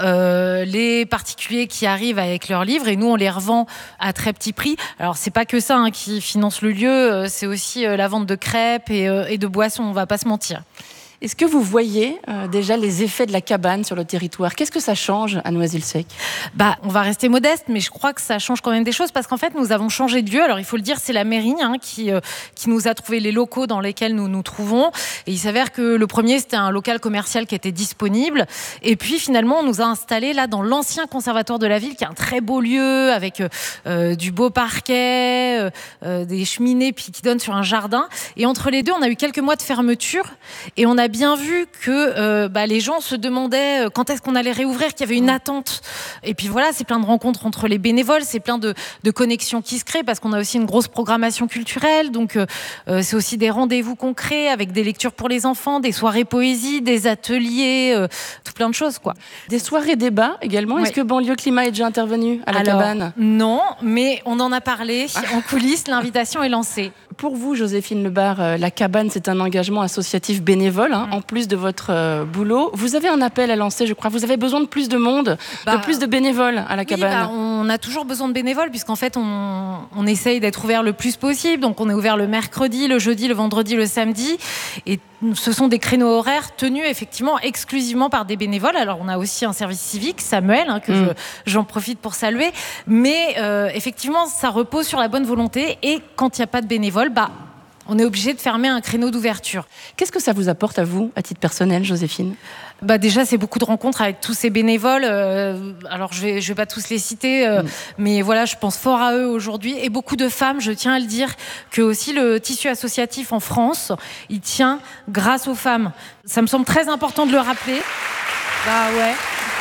les particuliers qui arrivent avec leurs livres et nous, on les revend à très petit prix. Alors, c'est pas que ça qui finance le lieu. C'est aussi la vente de crêpes et de boissons. On va pas se mentir. Est-ce que vous voyez déjà les effets de la cabane sur le territoire? Qu'est-ce que ça change à Noisy-le-Sec? On va rester modeste, mais je crois que ça change quand même des choses parce qu'en fait, nous avons changé de lieu. Alors, il faut le dire, c'est la mairie qui nous a trouvé les locaux dans lesquels nous nous trouvons. Et il s'avère que le premier, c'était un local commercial qui était disponible. Et puis, finalement, on nous a installés là dans l'ancien conservatoire de la ville, qui est un très beau lieu avec du beau parquet, des cheminées puis qui donnent sur un jardin. Et entre les deux, on a eu quelques mois de fermeture et on a bien vu que les gens se demandaient quand est-ce qu'on allait réouvrir, qu'il y avait une attente. Et puis voilà, c'est plein de rencontres entre les bénévoles, c'est plein de connexions qui se créent parce qu'on a aussi une grosse programmation culturelle. Donc c'est aussi des rendez-vous concrets avec des lectures pour les enfants, des soirées poésie, des ateliers, tout plein de choses quoi. Des soirées débats également. Oui. Est-ce que Banlieue Climat est déjà intervenu à la cabane? Non, mais on en a parlé en coulisses, l'invitation est lancée. Pour vous, Joséphine Lebar, la cabane, c'est un engagement associatif bénévole, en plus de votre boulot. Vous avez un appel à lancer, je crois. Vous avez besoin de plus de monde, de plus de bénévoles à la cabane. On a toujours besoin de bénévoles, puisqu'en fait, on essaye d'être ouvert le plus possible. Donc, on est ouvert le mercredi, le jeudi, le vendredi, le samedi. Et ce sont des créneaux horaires tenus effectivement exclusivement par des bénévoles. Alors, on a aussi un service civique, Samuel, que j'en profite pour saluer. Mais effectivement, ça repose sur la bonne volonté. Et quand il n'y a pas de bénévoles, on est obligé de fermer un créneau d'ouverture. Qu'est-ce que ça vous apporte à vous, à titre personnel, Joséphine? Déjà, c'est beaucoup de rencontres avec tous ces bénévoles. Alors, je vais pas tous les citer, mais voilà, je pense fort à eux aujourd'hui. Et beaucoup de femmes, je tiens à le dire, que aussi le tissu associatif en France, il tient grâce aux femmes. Ça me semble très important de le rappeler. Ouais.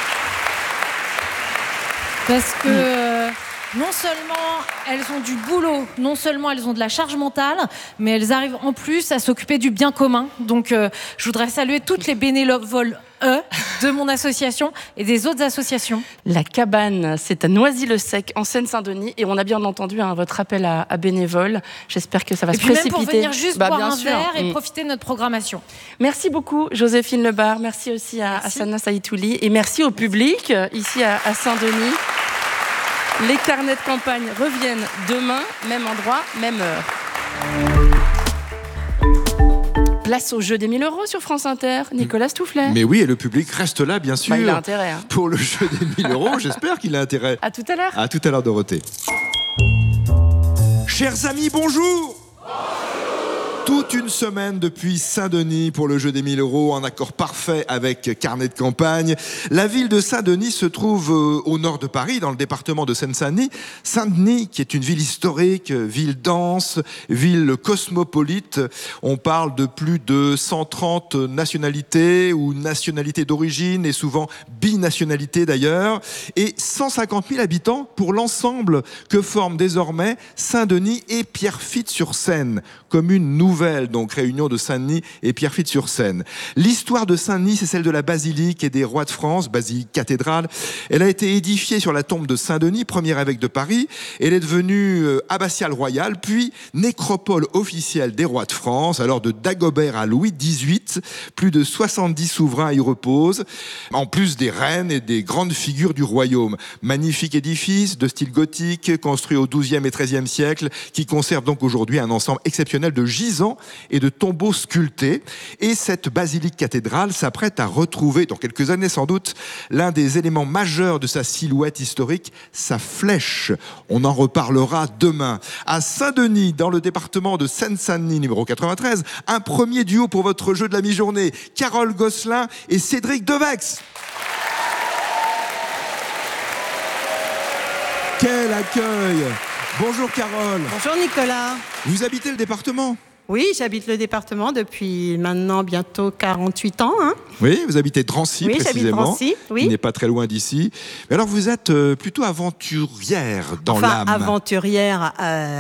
Parce que... non seulement elles ont du boulot, non seulement elles ont de la charge mentale, mais elles arrivent en plus à s'occuper du bien commun. Donc je voudrais saluer toutes les bénévoles de mon association et des autres associations. La cabane, c'est à Noisy-le-Sec, en Seine-Saint-Denis, et on a bien entendu votre appel à bénévoles. J'espère que ça va se précipiter. Et puis même pour venir juste boire un verre et profiter de notre programmation. Merci beaucoup, Joséphine Lebar. Merci aussi à Sana Saïtouli. Et merci au public, ici à Saint-Denis. Les carnets de campagne reviennent demain, même endroit, même heure. Place au jeu des 1000 € sur France Inter, Nicolas Stoufflet. Mais oui, et le public reste là, bien sûr. Il a intérêt. Pour le jeu des 1000 €, j'espère qu'il a intérêt. À tout à l'heure. À tout à l'heure, Dorothée. Chers amis, bonjour. Toute une semaine depuis Saint-Denis pour le jeu des 1000 €, en accord parfait avec Carnet de campagne. La ville de Saint-Denis se trouve au nord de Paris, dans le département de Seine-Saint-Denis. Saint-Denis, qui est une ville historique, ville dense, ville cosmopolite. On parle de plus de 130 nationalités ou nationalités d'origine et souvent binationalités d'ailleurs. Et 150 000 habitants pour l'ensemble que forment désormais Saint-Denis et Pierrefitte-sur-Seine, commune nouvelle, donc réunion de Saint-Denis et Pierrefitte-sur-Seine. L'histoire de Saint-Denis, c'est celle de la basilique et des rois de France, basilique cathédrale. Elle a été édifiée sur la tombe de Saint-Denis, premier évêque de Paris. Elle est devenue abbatiale royale, puis nécropole officielle des rois de France, alors de Dagobert à Louis XVIII. Plus de 70 souverains y reposent, en plus des reines et des grandes figures du royaume. Magnifique édifice de style gothique, construit au XIIe et XIIIe siècle, qui conserve donc aujourd'hui un ensemble exceptionnel de gisants et de tombeaux sculptés. Et cette basilique cathédrale s'apprête à retrouver, dans quelques années sans doute, l'un des éléments majeurs de sa silhouette historique, sa flèche. On en reparlera demain. À Saint-Denis, dans le département de Seine-Saint-Denis, numéro 93, un premier duo pour votre jeu de la mi-journée, Carole Gosselin et Cédric Devex. Quel accueil! Bonjour Carole. Bonjour Nicolas. Vous habitez le département ? Oui, j'habite le département depuis maintenant bientôt 48 ans. Hein. Oui, vous habitez Drancy, oui, précisément. Drancy, oui. Qui n'est pas très loin d'ici. Mais alors, vous êtes plutôt aventurière dans l'âme. Aventurière,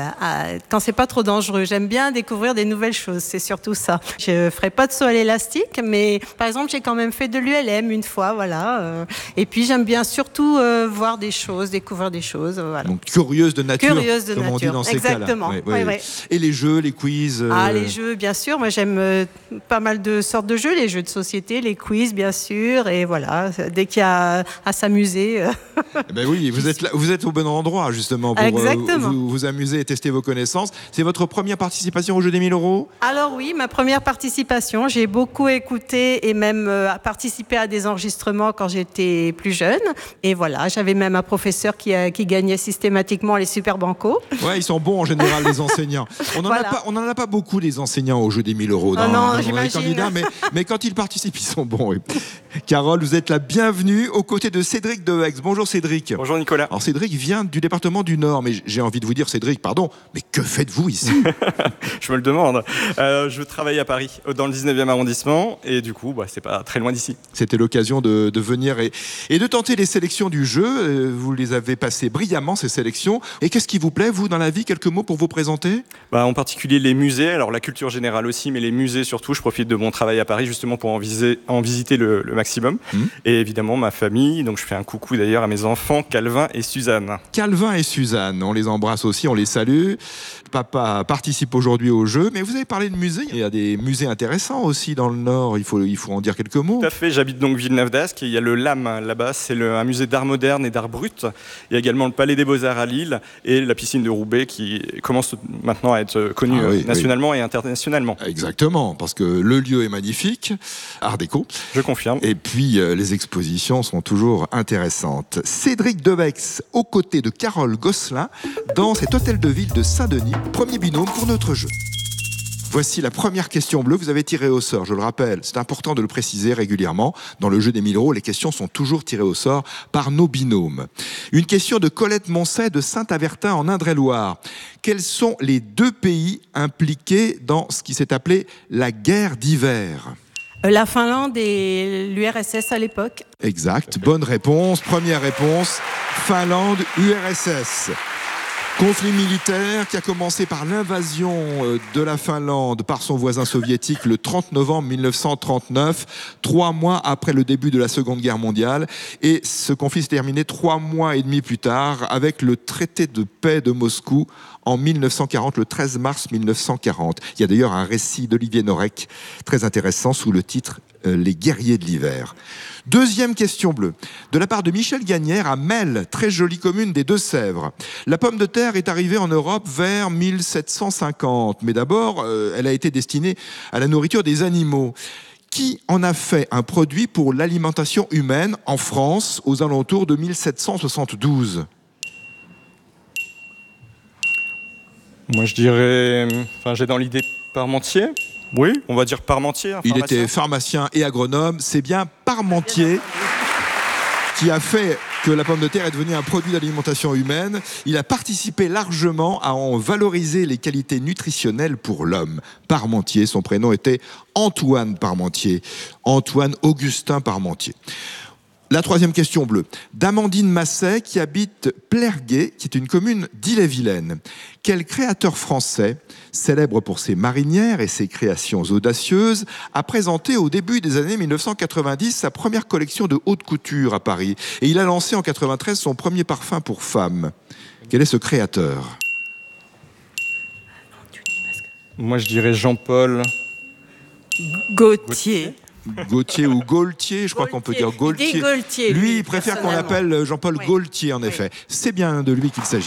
quand c'est pas trop dangereux. J'aime bien découvrir des nouvelles choses, c'est surtout ça. Je ferai pas de saut à l'élastique, mais par exemple, j'ai quand même fait de l'ULM une fois, voilà. Et puis, j'aime bien surtout voir des choses, découvrir des choses, voilà. Donc, curieuse de nature, comme on dit dans ces cas-là. Exactement. Oui. Et les jeux, les quiz les jeux, bien sûr. Moi, j'aime pas mal de sortes de jeux, les jeux de société, les quiz, bien sûr. Et voilà, dès qu'il y a à s'amuser. Ben oui, vous êtes au bon endroit, justement, pour vous amuser et tester vos connaissances. C'est votre première participation au jeu des 1000 €? Alors oui, ma première participation. J'ai beaucoup écouté et même participé à des enregistrements quand j'étais plus jeune. Et voilà, j'avais même un professeur qui gagnait systématiquement les super bancos. Ouais, ils sont bons en général, les enseignants. On n'en a pas beaucoup des enseignants au jeu des 1000 € dans les candidats, mais quand ils participent, ils sont bons. Oui. Carole, vous êtes la bienvenue aux côtés de Cédric Dehex. Bonjour Cédric. Bonjour Nicolas. Alors Cédric vient du département du Nord, mais j'ai envie de vous dire, Cédric, pardon, mais que faites-vous ici? Je me le demande. Je travaille à Paris, dans le 19e arrondissement, et du coup, c'est pas très loin d'ici. C'était l'occasion de venir et de tenter les sélections du jeu. Vous les avez passées brillamment, ces sélections. Et qu'est-ce qui vous plaît, vous, dans la vie? Quelques mots pour vous présenter? En particulier les musées, alors la culture générale aussi, mais les musées surtout. Je profite de mon travail à Paris justement pour en visiter le maximum. Et évidemment ma famille, donc je fais un coucou d'ailleurs à mes enfants Calvin et Suzanne. Calvin et Suzanne, on les embrasse aussi, on les salue. Papa participe aujourd'hui au jeu, mais vous avez parlé de musées. Il y a des musées intéressants aussi dans le Nord, il faut en dire quelques mots. Tout à fait, j'habite donc Villeneuve-d'Ascq, il y a le LAM là-bas, c'est un musée d'art moderne et d'art brut. Il y a également le Palais des Beaux-Arts à Lille et la piscine de Roubaix qui commence maintenant à être connue nationalement et internationalement. Exactement, parce que le lieu est magnifique, art déco. Je confirme. Et puis les expositions sont toujours intéressantes. Cédric Dehex aux côtés de Carole Gosselin dans cet hôtel de ville de Saint-Denis. Premier binôme pour notre jeu. Voici la première question bleue. Vous avez tiré au sort, je le rappelle. C'est important de le préciser régulièrement. Dans le jeu des 1000 €, les questions sont toujours tirées au sort par nos binômes. Une question de Colette Moncet de Saint-Avertin en Indre-et-Loire. Quels sont les deux pays impliqués dans ce qui s'est appelé la guerre d'hiver ? La Finlande et l'URSS à l'époque. Exact. Bonne réponse. Première réponse. Finlande, URSS. Conflit militaire qui a commencé par l'invasion de la Finlande par son voisin soviétique le 30 novembre 1939, 3 mois après le début de la Seconde Guerre mondiale. Et ce conflit s'est terminé 3 mois et demi plus tard avec le traité de paix de Moscou en 1940, le 13 mars 1940. Il y a d'ailleurs un récit d'Olivier Norek très intéressant sous le titre « Les guerriers de l'hiver ». Deuxième question bleue, de la part de Michel Gagnère à Melle, très jolie commune des Deux-Sèvres. La pomme de terre est arrivée en Europe vers 1750, mais d'abord, elle a été destinée à la nourriture des animaux. Qui en a fait un produit pour l'alimentation humaine en France aux alentours de 1772 ? Moi je dirais, j'ai dans l'idée Parmentier. Oui, on va dire Parmentier. Il était pharmacien et agronome. C'est bien Parmentier qui a fait que la pomme de terre est devenue un produit d'alimentation humaine. Il a participé largement à en valoriser les qualités nutritionnelles pour l'homme. Parmentier, son prénom était Antoine Parmentier. Antoine Augustin Parmentier. La troisième question bleue, d'Amandine Masset qui habite Plerguet, qui est une commune d'Ille-et-Vilaine. Quel créateur français, célèbre pour ses marinières et ses créations audacieuses, a présenté au début des années 1990 sa première collection de haute couture à Paris. Et il a lancé en 1993 son premier parfum pour femmes. Quel est ce créateur ? Moi je dirais Jean-Paul Gaultier. Gaultier ou Gaultier, je crois qu'on peut dire Gaultier. Gaultier. Lui, il préfère qu'on l'appelle Jean-Paul Gaultier, en effet. C'est bien de lui qu'il s'agit.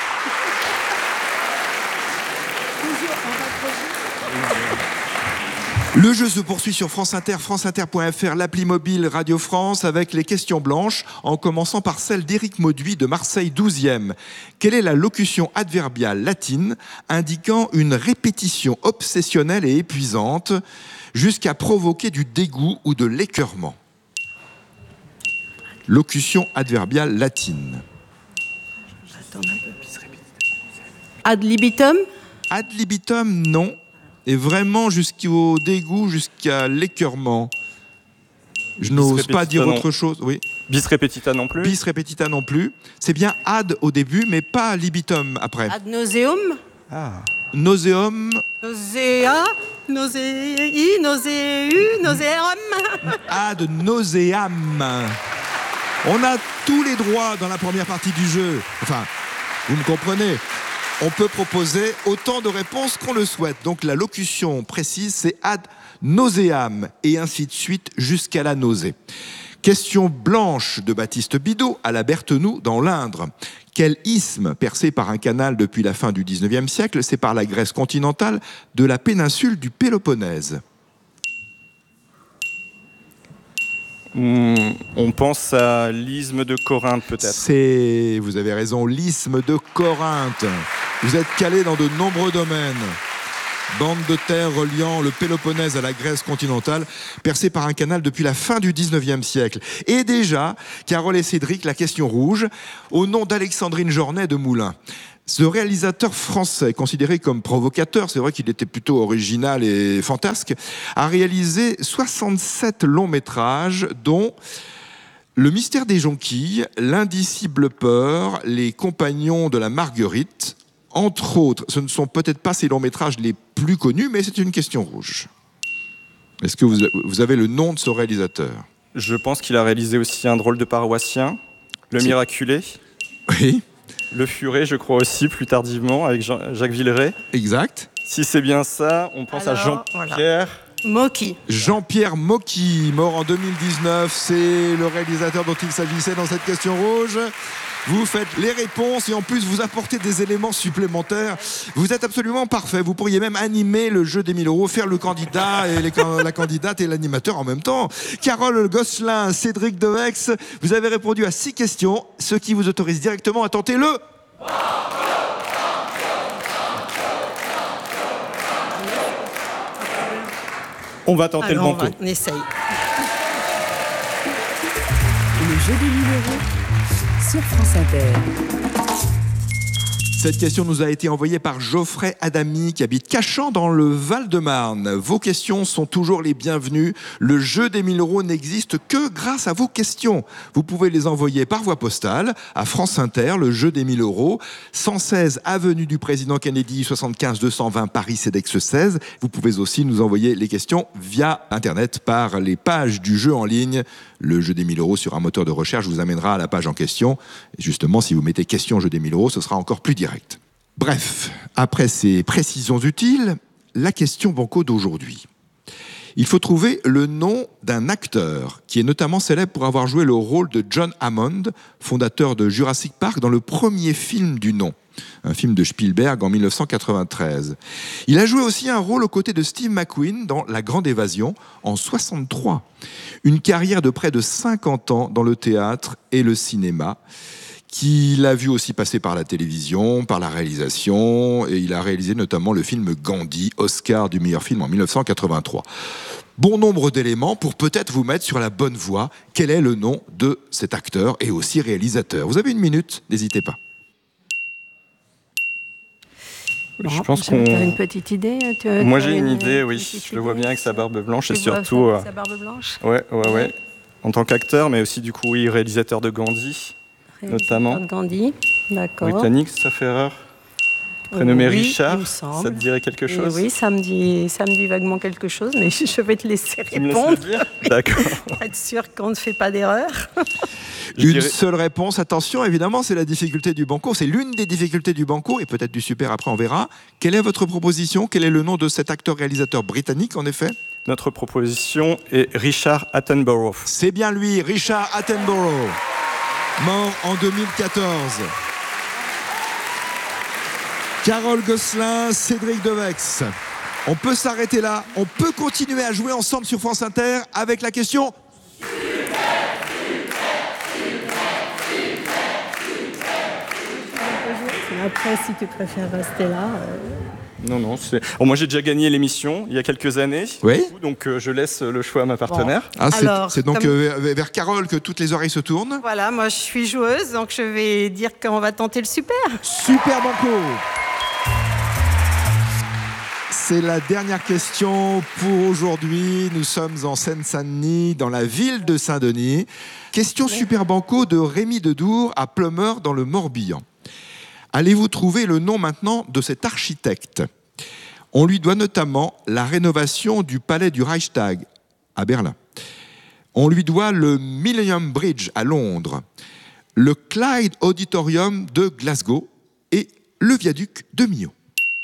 Le jeu se poursuit sur France Inter, franceinter.fr, l'appli mobile Radio France avec les questions blanches, en commençant par celle d'Éric Mauduit de Marseille 12e. Quelle est la locution adverbiale latine indiquant une répétition obsessionnelle et épuisante jusqu'à provoquer du dégoût ou de l'écœurement? Locution adverbiale latine. Ad libitum ? Ad libitum, non. Et vraiment jusqu'au dégoût, jusqu'à l'écœurement. Je n'ose pas dire autre chose. Oui. Bis repetita non plus. Bis repetita non plus. C'est bien ad au début, mais pas libitum après. Ad nauseum. Nauseum. Nausea. Nausei. Nauseu. Nauseum. Ad nauseam. On a tous les droits dans la première partie du jeu. Enfin, vous me comprenez. On peut proposer autant de réponses qu'on le souhaite. Donc la locution précise, c'est ad nauseam et ainsi de suite jusqu'à la nausée. Question blanche de Baptiste Bidot à la Berthenoux dans l'Indre. Quel isthme percé par un canal depuis la fin du 19e siècle sépare la Grèce continentale de la péninsule du Péloponnèse? On pense à l'isthme de Corinthe peut-être. Vous avez raison, l'isthme de Corinthe. Vous êtes calé dans de nombreux domaines. Bande de terre reliant le Péloponnèse à la Grèce continentale, percée par un canal depuis la fin du 19e siècle. Et déjà, Carole et Cédric, la question rouge, au nom d'Alexandrine Jornet de Moulins. Ce réalisateur français, considéré comme provocateur, c'est vrai qu'il était plutôt original et fantasque, a réalisé 67 longs métrages, dont Le mystère des jonquilles, L'indicible peur, Les compagnons de la Marguerite. Entre autres, ce ne sont peut-être pas ces longs métrages les plus connus, mais c'est une question rouge. Est-ce que vous avez le nom de ce réalisateur? Je pense qu'il a réalisé aussi Un drôle de paroissien, Le miraculé. Oui. Le Furet, je crois aussi, plus tardivement, avec Jacques Villeray. Exact. Si c'est bien ça, on pense à Jean-Pierre... Mocky. Jean-Pierre Mocky, mort en 2019. C'est le réalisateur dont il s'agissait dans cette question rouge. Vous faites les réponses et en plus vous apportez des éléments supplémentaires. Vous êtes absolument parfait. Vous pourriez même animer le jeu des 1000 €, faire le candidat et la candidate et l'animateur en même temps. Carole Gosselin, Cédric Devex, vous avez répondu à 6 questions, ce qui vous autorise directement à tenter le... On va tenter le banco. On essaye. Le jeu des 1000 € sur France Inter. Cette question nous a été envoyée par Geoffrey Adami qui habite Cachan dans le Val-de-Marne. Vos questions sont toujours les bienvenues. Le jeu des 1000 € n'existe que grâce à vos questions. Vous pouvez les envoyer par voie postale à France Inter, le jeu des 1000 €, 116 avenue du Président Kennedy, 75 220 Paris CEDEX 16. Vous pouvez aussi nous envoyer les questions via Internet par les pages du jeu en ligne. Le jeu des 1000 € sur un moteur de recherche vous amènera à la page en question. Et justement, si vous mettez question jeu des 1000 €, ce sera encore plus direct. Bref, après ces précisions utiles, la question banco d'aujourd'hui. Il faut trouver le nom d'un acteur qui est notamment célèbre pour avoir joué le rôle de John Hammond, fondateur de Jurassic Park, dans le premier film du nom, un film de Spielberg en 1993. Il a joué aussi un rôle aux côtés de Steve McQueen dans La Grande Évasion en 1963. Une carrière de près de 50 ans dans le théâtre et le cinéma, qu'il a vu aussi passer par la télévision, par la réalisation, et il a réalisé notamment le film Gandhi, Oscar du meilleur film en 1983. Bon nombre d'éléments pour peut-être vous mettre sur la bonne voie. Quel est le nom de cet acteur et aussi réalisateur? Vous avez une minute, n'hésitez pas. Je pense qu'on... Tu as une petite idée? Moi j'ai une idée, oui. Je le vois bien avec sa barbe blanche et surtout... Sa barbe blanche? Ouais. En tant qu'acteur, mais aussi du coup, oui, réalisateur de Gandhi. Notamment. Gandhi, d'accord. Britannique, sauf erreur. Prénommé Richard, ça te dirait quelque chose? Oui, ça me dit vaguement quelque chose, mais je vais te laisser répondre. D'accord. Pour être sûr qu'on ne fait pas d'erreur. Une seule réponse, attention, évidemment, c'est la difficulté du banco. C'est l'une des difficultés du banco, et peut-être du super après, on verra. Quelle est votre proposition? Quel est le nom de cet acteur-réalisateur britannique, en effet? Notre proposition est Richard Attenborough. C'est bien lui, Richard Attenborough. Mort en 2014. Carole Gosselin, Cédric Devex. On peut s'arrêter là. On peut continuer à jouer ensemble sur France Inter avec la question. Après, si tu préfères rester là... Non, c'est... Bon, moi j'ai déjà gagné l'émission il y a quelques années. Oui. Donc je laisse le choix à ma partenaire. Bon. Ah, c'est donc vers Carole que toutes les oreilles se tournent. Voilà, moi je suis joueuse, donc je vais dire qu'on va tenter le super. Super banco. C'est la dernière question pour aujourd'hui. Nous sommes en Seine-Saint-Denis, dans la ville de Saint-Denis. Question super banco de Rémi Dedour à Plumeur dans le Morbihan. Allez-vous trouver le nom maintenant de cet architecte ? On lui doit notamment la rénovation du palais du Reichstag à Berlin. On lui doit le Millennium Bridge à Londres, le Clyde Auditorium de Glasgow et le viaduc de Millau.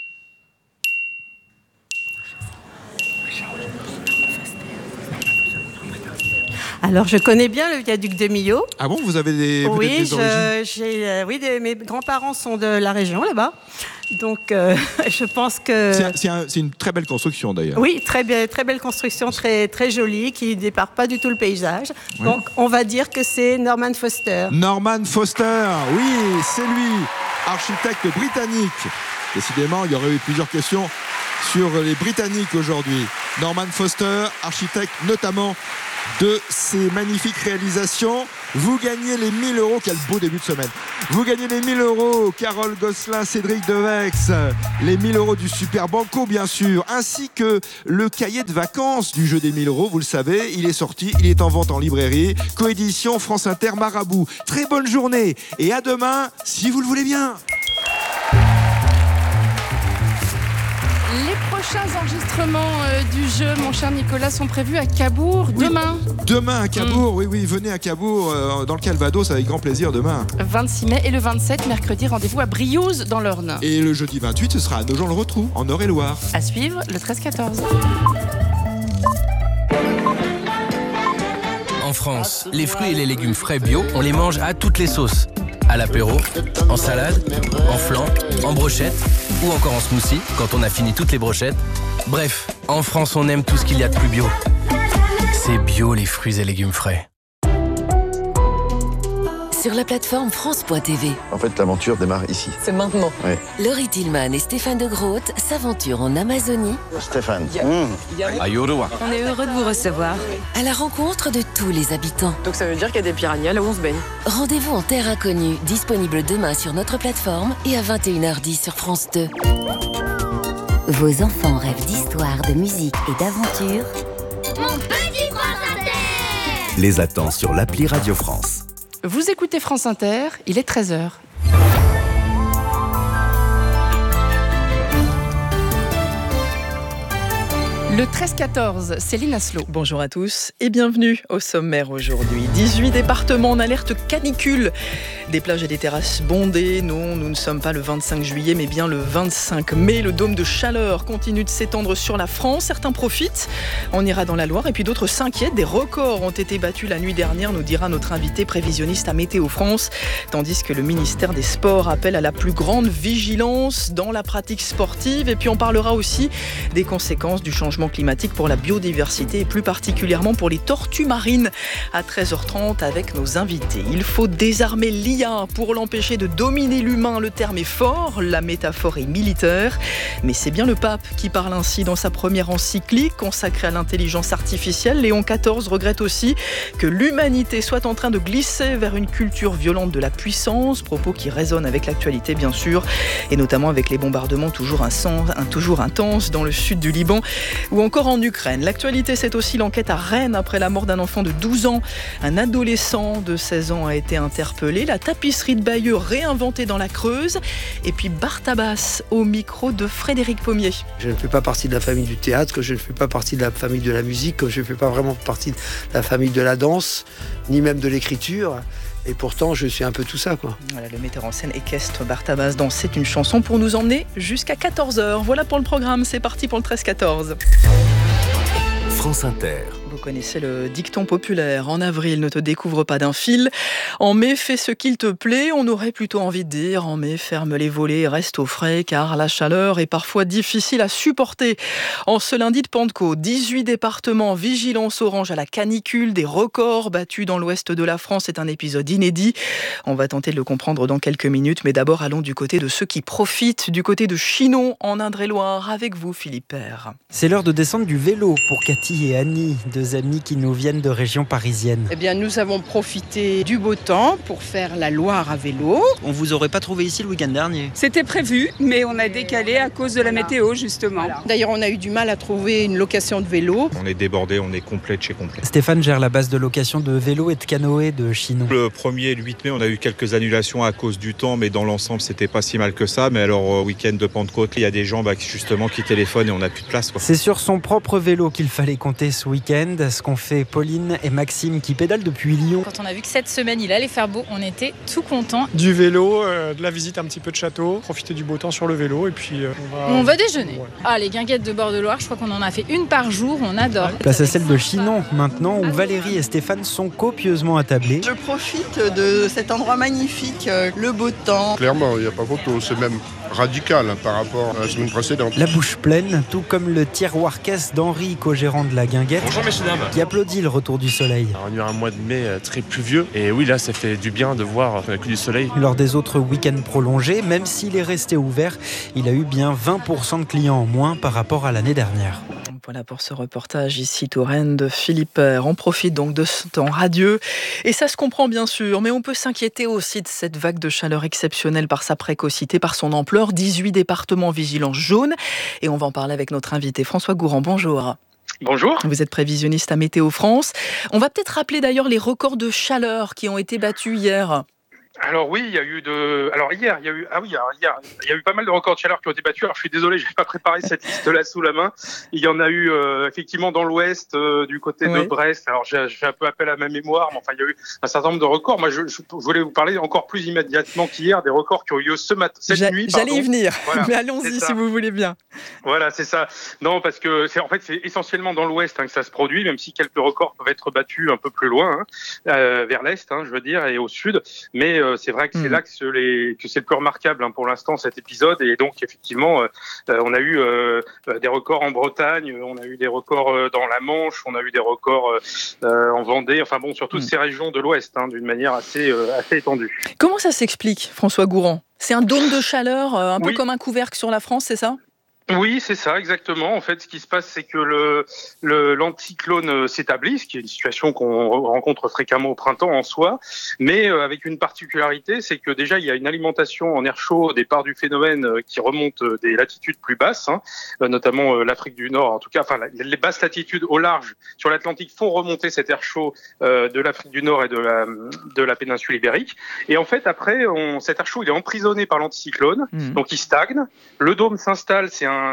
Alors, je connais bien le viaduc de Millau. Ah bon, vous avez des origines ? Oui, mes grands-parents sont de la région, là-bas. Donc, je pense que... C'est une très belle construction, d'ailleurs. Oui, très belle construction, très jolie, qui ne dépare pas du tout le paysage. Oui. Donc, on va dire que c'est Norman Foster. Norman Foster, oui, c'est lui, architecte britannique. Décidément, il y aurait eu plusieurs questions sur les Britanniques aujourd'hui. Norman Foster, architecte notamment de ces magnifiques réalisations. Vous gagnez les 1 000 €. Quel beau début de semaine. Vous gagnez les 1 000 €. Carole Gosselin, Cédric Devex. Les 1 000 € du Super Banco, bien sûr. Ainsi que le cahier de vacances du jeu des 1 000 €. Vous le savez, il est sorti. Il est en vente en librairie. Coédition France Inter Marabout. Très bonne journée. Et à demain, si vous le voulez bien. Les prochains enregistrements du jeu, mon cher Nicolas, sont prévus à Cabourg demain. Demain à Cabourg, oui, venez à Cabourg, dans le Calvados, avec grand plaisir demain. 26 mai et le 27, mercredi, rendez-vous à Briouze, dans l'Orne. Et le jeudi 28, ce sera à Nogent-le-Rotrou, en Eure-et-Loire. À suivre, le 13-14. En France, les fruits et les légumes frais bio, on les mange à toutes les sauces. À l'apéro, en salade, en flan, en brochette ou encore en smoothie quand on a fini toutes les brochettes. Bref, en France, on aime tout ce qu'il y a de plus bio. C'est bio les fruits et légumes frais. Sur la plateforme France.tv. En fait, l'aventure démarre ici. C'est maintenant. Oui. Laurie Tillman et Stéphane de Groot s'aventurent en Amazonie. Stéphane. On est heureux de vous recevoir. À la rencontre de tous les habitants. Donc ça veut dire qu'il y a des piranhas là où on se baigne. Rendez-vous en terre inconnue, disponible demain sur notre plateforme et à 21h10 sur France 2. Vos enfants rêvent d'histoire, de musique et d'aventure. Mon petit France Inter. Les attend sur l'appli Radio France. Vous écoutez France Inter, il est 13h. Le 13-14, Céline Asselot. Bonjour à tous et bienvenue au sommaire aujourd'hui. 18 départements en alerte canicule. Des plages et des terrasses bondées. Non, nous ne sommes pas le 25 juillet, mais bien le 25 mai. Le dôme de chaleur continue de s'étendre sur la France. Certains profitent. On ira dans la Loire et puis d'autres s'inquiètent. Des records ont été battus la nuit dernière, nous dira notre invité prévisionniste à Météo France. Tandis que le ministère des Sports appelle à la plus grande vigilance dans la pratique sportive. Et puis on parlera aussi des conséquences du changement climatique pour la biodiversité et plus particulièrement pour les tortues marines à 13h30 avec nos invités. Il faut désarmer l'IA pour l'empêcher de dominer l'humain. Le terme est fort, la métaphore est militaire, mais c'est bien le pape qui parle ainsi dans sa première encyclique consacrée à l'intelligence artificielle. Léon XIV regrette aussi que l'humanité soit en train de glisser vers une culture violente de la puissance, propos qui résonnent avec l'actualité bien sûr, et notamment avec les bombardements toujours intenses dans le sud du Liban ou encore en Ukraine. L'actualité, c'est aussi l'enquête à Rennes après la mort d'un enfant de 12 ans. Un adolescent de 16 ans a été interpellé. La tapisserie de Bayeux réinventée dans la Creuse. Et puis Bartabas au micro de Frédéric Pommier. Je ne fais pas partie de la famille du théâtre, je ne fais pas partie de la famille de la musique, je ne fais pas vraiment partie de la famille de la danse, ni même de l'écriture. Et pourtant, je suis un peu tout ça, quoi. Voilà, le metteur en scène équestre Bartabas dans C'est une chanson pour nous emmener jusqu'à 14h. Voilà pour le programme, c'est parti pour le 13-14. France Inter. Vous connaissez le dicton populaire. En avril, ne te découvre pas d'un fil. En mai, fais ce qu'il te plaît. On aurait plutôt envie de dire en mai, ferme les volets, reste au frais, car la chaleur est parfois difficile à supporter. En ce lundi de Pentecôte, 18 départements, vigilance orange à la canicule, des records battus dans l'ouest de la France. C'est un épisode inédit. On va tenter de le comprendre dans quelques minutes, mais d'abord allons du côté de ceux qui profitent, du côté de Chinon, en Indre-et-Loire, avec vous, Philippe Père. C'est l'heure de descendre du vélo pour Cathy et Annie, deux amies qui nous viennent de région parisienne. Eh bien, nous avons profité du beau temps pour faire la Loire à vélo. On vous aurait pas trouvé ici le week-end dernier? C'était prévu, mais on a décalé à cause de la météo, justement. Voilà. D'ailleurs, on a eu du mal à trouver une location de vélo. On est débordé, on est complet de chez complet. Stéphane gère la base de location de vélo et de canoë de Chinon. Le 1er et le 8 mai, on a eu quelques annulations à cause du temps, mais dans l'ensemble, c'était pas si mal que ça. Mais alors, week-end de Pentecôte, il y a des gens justement qui téléphonent et on n'a plus de place, quoi. C'est sur son propre vélo qu'il fallait compter ce week-end. Ce qu'ont fait Pauline et Maxime qui pédalent depuis Lyon. Quand on a vu que cette semaine, il allait faire beau, on était tout contents. Du vélo, de la visite un petit peu de château, profiter du beau temps sur le vélo et puis on va déjeuner. Ouais. Ah, les guinguettes de bord de Loire, je crois qu'on en a fait une par jour, on adore. Place à celle de Chinon maintenant où Valérie et Stéphane sont copieusement attablés. Je profite de cet endroit magnifique, le beau temps. Clairement, il n'y a pas photo, c'est même radical par rapport à la semaine précédente. La bouche pleine, tout comme le tiroir caisse d'Henri, co-gérant de la guinguette. Bonjour messieurs dames. Qui applaudit le retour du soleil. On a eu un mois de mai très pluvieux et oui là ça fait du bien de voir que du soleil. Lors des autres week-ends prolongés, même s'il est resté ouvert, il a eu bien 20% de clients en moins par rapport à l'année dernière. Voilà pour ce reportage ici Touraine de Philippe Père. On profite donc de ce temps radieux et ça se comprend bien sûr, mais on peut s'inquiéter aussi de cette vague de chaleur exceptionnelle par sa précocité, par son ampleur. 18 départements vigilance jaune et on va en parler avec notre invité François Gourand. Bonjour. Bonjour. Vous êtes prévisionniste à Météo France. On va peut-être rappeler d'ailleurs les records de chaleur qui ont été battus hier. Alors oui, il y a eu hier, il y a eu pas mal de records de chaleur qui ont été battus. Alors je suis désolé, j'ai pas préparé cette liste-là sous la main. Il y en a eu effectivement dans l'ouest, du côté de Brest. Alors j'ai fait un peu appel à ma mémoire, mais enfin il y a eu un certain nombre de records. Moi je voulais vous parler encore plus immédiatement qu'hier des records qui ont eu lieu cette nuit. J'allais y venir, voilà, mais allons-y si vous voulez bien. Voilà, c'est ça. Non, parce que c'est essentiellement dans l'ouest que ça se produit, même si quelques records peuvent être battus un peu plus loin, vers l'est, je veux dire, et au sud. Mais c'est vrai que c'est là que c'est le plus remarquable pour l'instant cet épisode, et donc effectivement on a eu des records en Bretagne, on a eu des records dans la Manche, on a eu des records en Vendée, enfin bon, sur toutes ces régions de l'Ouest d'une manière assez étendue. Comment ça s'explique, François Gourand? C'est un dôme de chaleur un peu comme un couvercle sur la France, c'est ça? Oui, c'est ça, exactement. En fait, ce qui se passe, c'est que l'anticyclone s'établit, ce qui est une situation qu'on rencontre fréquemment au printemps en soi, mais avec une particularité, c'est que déjà, il y a une alimentation en air chaud au départ du phénomène qui remonte des latitudes plus basses, notamment l'Afrique du Nord, en tout cas, enfin, les basses latitudes au large sur l'Atlantique font remonter cet air chaud de l'Afrique du Nord et de la péninsule ibérique. Et en fait, après, cet air chaud, il est emprisonné par l'anticyclone, donc il stagne. Le dôme s'installe, c'est un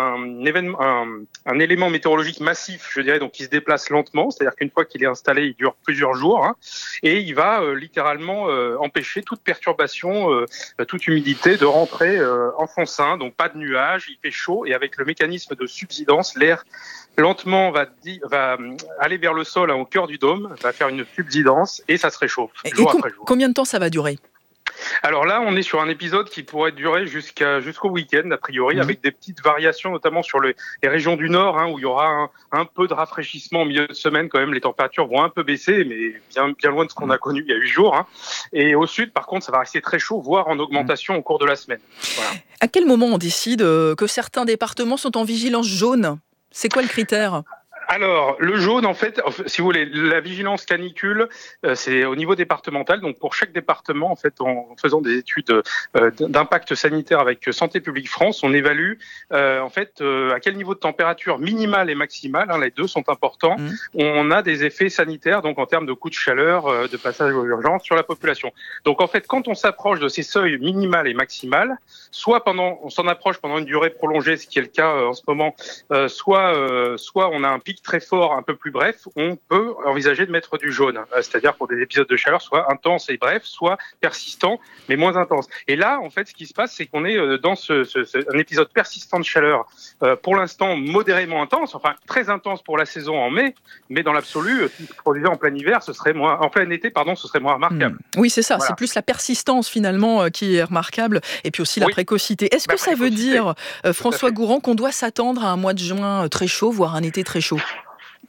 élément météorologique massif, je dirais, donc qui se déplace lentement, c'est-à-dire qu'une fois qu'il est installé, il dure plusieurs jours, et il va littéralement empêcher toute perturbation, toute humidité de rentrer en son sein, donc pas de nuages, il fait chaud, et avec le mécanisme de subsidence, l'air lentement va aller vers le sol au cœur du dôme, va faire une subsidence, et ça se réchauffe, jour après jour. Combien de temps ça va durer ? Alors là, on est sur un épisode qui pourrait durer jusqu'au week-end, a priori, avec des petites variations, notamment sur les régions du Nord, où il y aura un peu de rafraîchissement au milieu de semaine. Quand même, les températures vont un peu baisser, mais bien loin de ce qu'on a connu il y a 8 jours. Et au sud, par contre, ça va rester très chaud, voire en augmentation au cours de la semaine. Voilà. À quel moment on décide que certains départements sont en vigilance jaune ? C'est quoi le critère ? Alors, le jaune, en fait, si vous voulez, la vigilance canicule, c'est au niveau départemental. Donc, pour chaque département, en fait, en faisant des études d'impact sanitaire avec Santé publique France, on évalue, en fait, à quel niveau de température minimale et maximale, les deux sont importants, on a des effets sanitaires, donc en termes de coups de chaleur, de passage aux urgences sur la population. Donc, en fait, quand on s'approche de ces seuils minimales et maximales, soit on s'en approche pendant une durée prolongée, ce qui est le cas en ce moment, soit on a un pic très fort, un peu plus bref, on peut envisager de mettre du jaune, c'est-à-dire pour des épisodes de chaleur soit intenses et brefs, soit persistants mais moins intenses. Et là, en fait, ce qui se passe, c'est qu'on est dans un épisode persistant de chaleur, pour l'instant modérément intense, enfin très intense pour la saison en mai, mais dans l'absolu, si se produisait en plein hiver, en plein été, ce serait moins remarquable. Oui, c'est ça. Voilà. C'est plus la persistance finalement qui est remarquable, et puis aussi la précocité. Est-ce que ça veut dire, François Gourand, qu'on doit s'attendre à un mois de juin très chaud, voire un été très chaud ?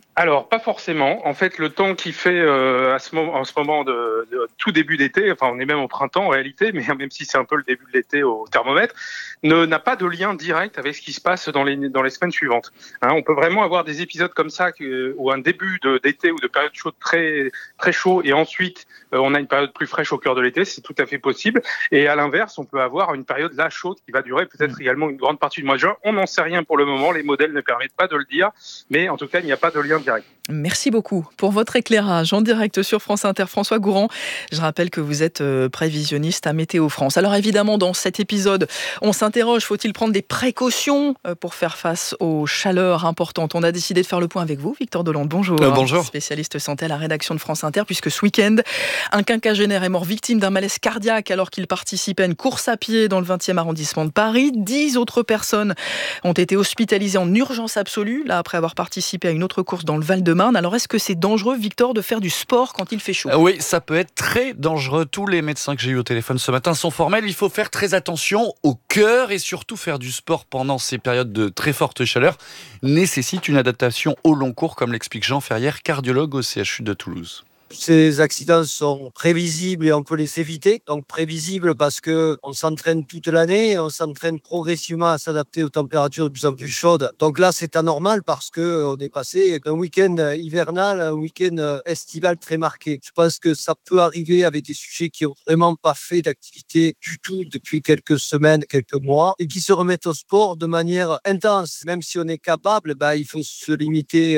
Alors, pas forcément. En fait, le temps qu'il fait en ce moment de tout début d'été, enfin on est même au printemps en réalité, mais même si c'est un peu le début de l'été au thermomètre, n'a pas de lien direct avec ce qui se passe dans les semaines suivantes. On peut vraiment avoir des épisodes comme ça où un début d'été ou de période chaude très très chaud et ensuite on a une période plus fraîche au cœur de l'été, c'est tout à fait possible. Et à l'inverse, on peut avoir une période là chaude qui va durer peut-être également une grande partie du mois de juin. On n'en sait rien pour le moment, les modèles ne permettent pas de le dire, mais en tout cas, il n'y a pas de lien direct. Merci beaucoup pour votre éclairage en direct sur France Inter. François Gourand, je rappelle que vous êtes prévisionniste à Météo France. Alors évidemment, dans cet épisode, on s'interroge, faut-il prendre des précautions pour faire face aux chaleurs importantes ? On a décidé de faire le point avec vous, Victor Delande. Bonjour. Bonjour. Spécialiste santé à la rédaction de France Inter, puisque ce week-end, un quinquagénaire est mort victime d'un malaise cardiaque alors qu'il participait à une course à pied dans le 20e arrondissement de Paris. 10 autres personnes ont été hospitalisées en urgence absolue, là après avoir participé à une autre course dans le Val-de-Marne. Alors est-ce que c'est dangereux, Victor, de faire du sport quand il fait chaud ? Oui, ça peut être très dangereux. Tous les médecins que j'ai eu au téléphone ce matin sont formels. Il faut faire très attention au cœur et surtout faire du sport pendant ces périodes de très forte chaleur nécessite une adaptation au long cours, comme l'explique Jean Ferrière, cardiologue au CHU de Toulouse. Ces accidents sont prévisibles et on peut les éviter. Donc prévisibles parce qu'on s'entraîne toute l'année, on s'entraîne progressivement à s'adapter aux températures de plus en plus chaudes. Donc là, c'est anormal parce qu'on est passé d'un week-end hivernal à un week-end estival très marqué. Je pense que ça peut arriver avec des sujets qui n'ont vraiment pas fait d'activité du tout depuis quelques semaines, quelques mois, et qui se remettent au sport de manière intense. Même si on est capable, il faut se limiter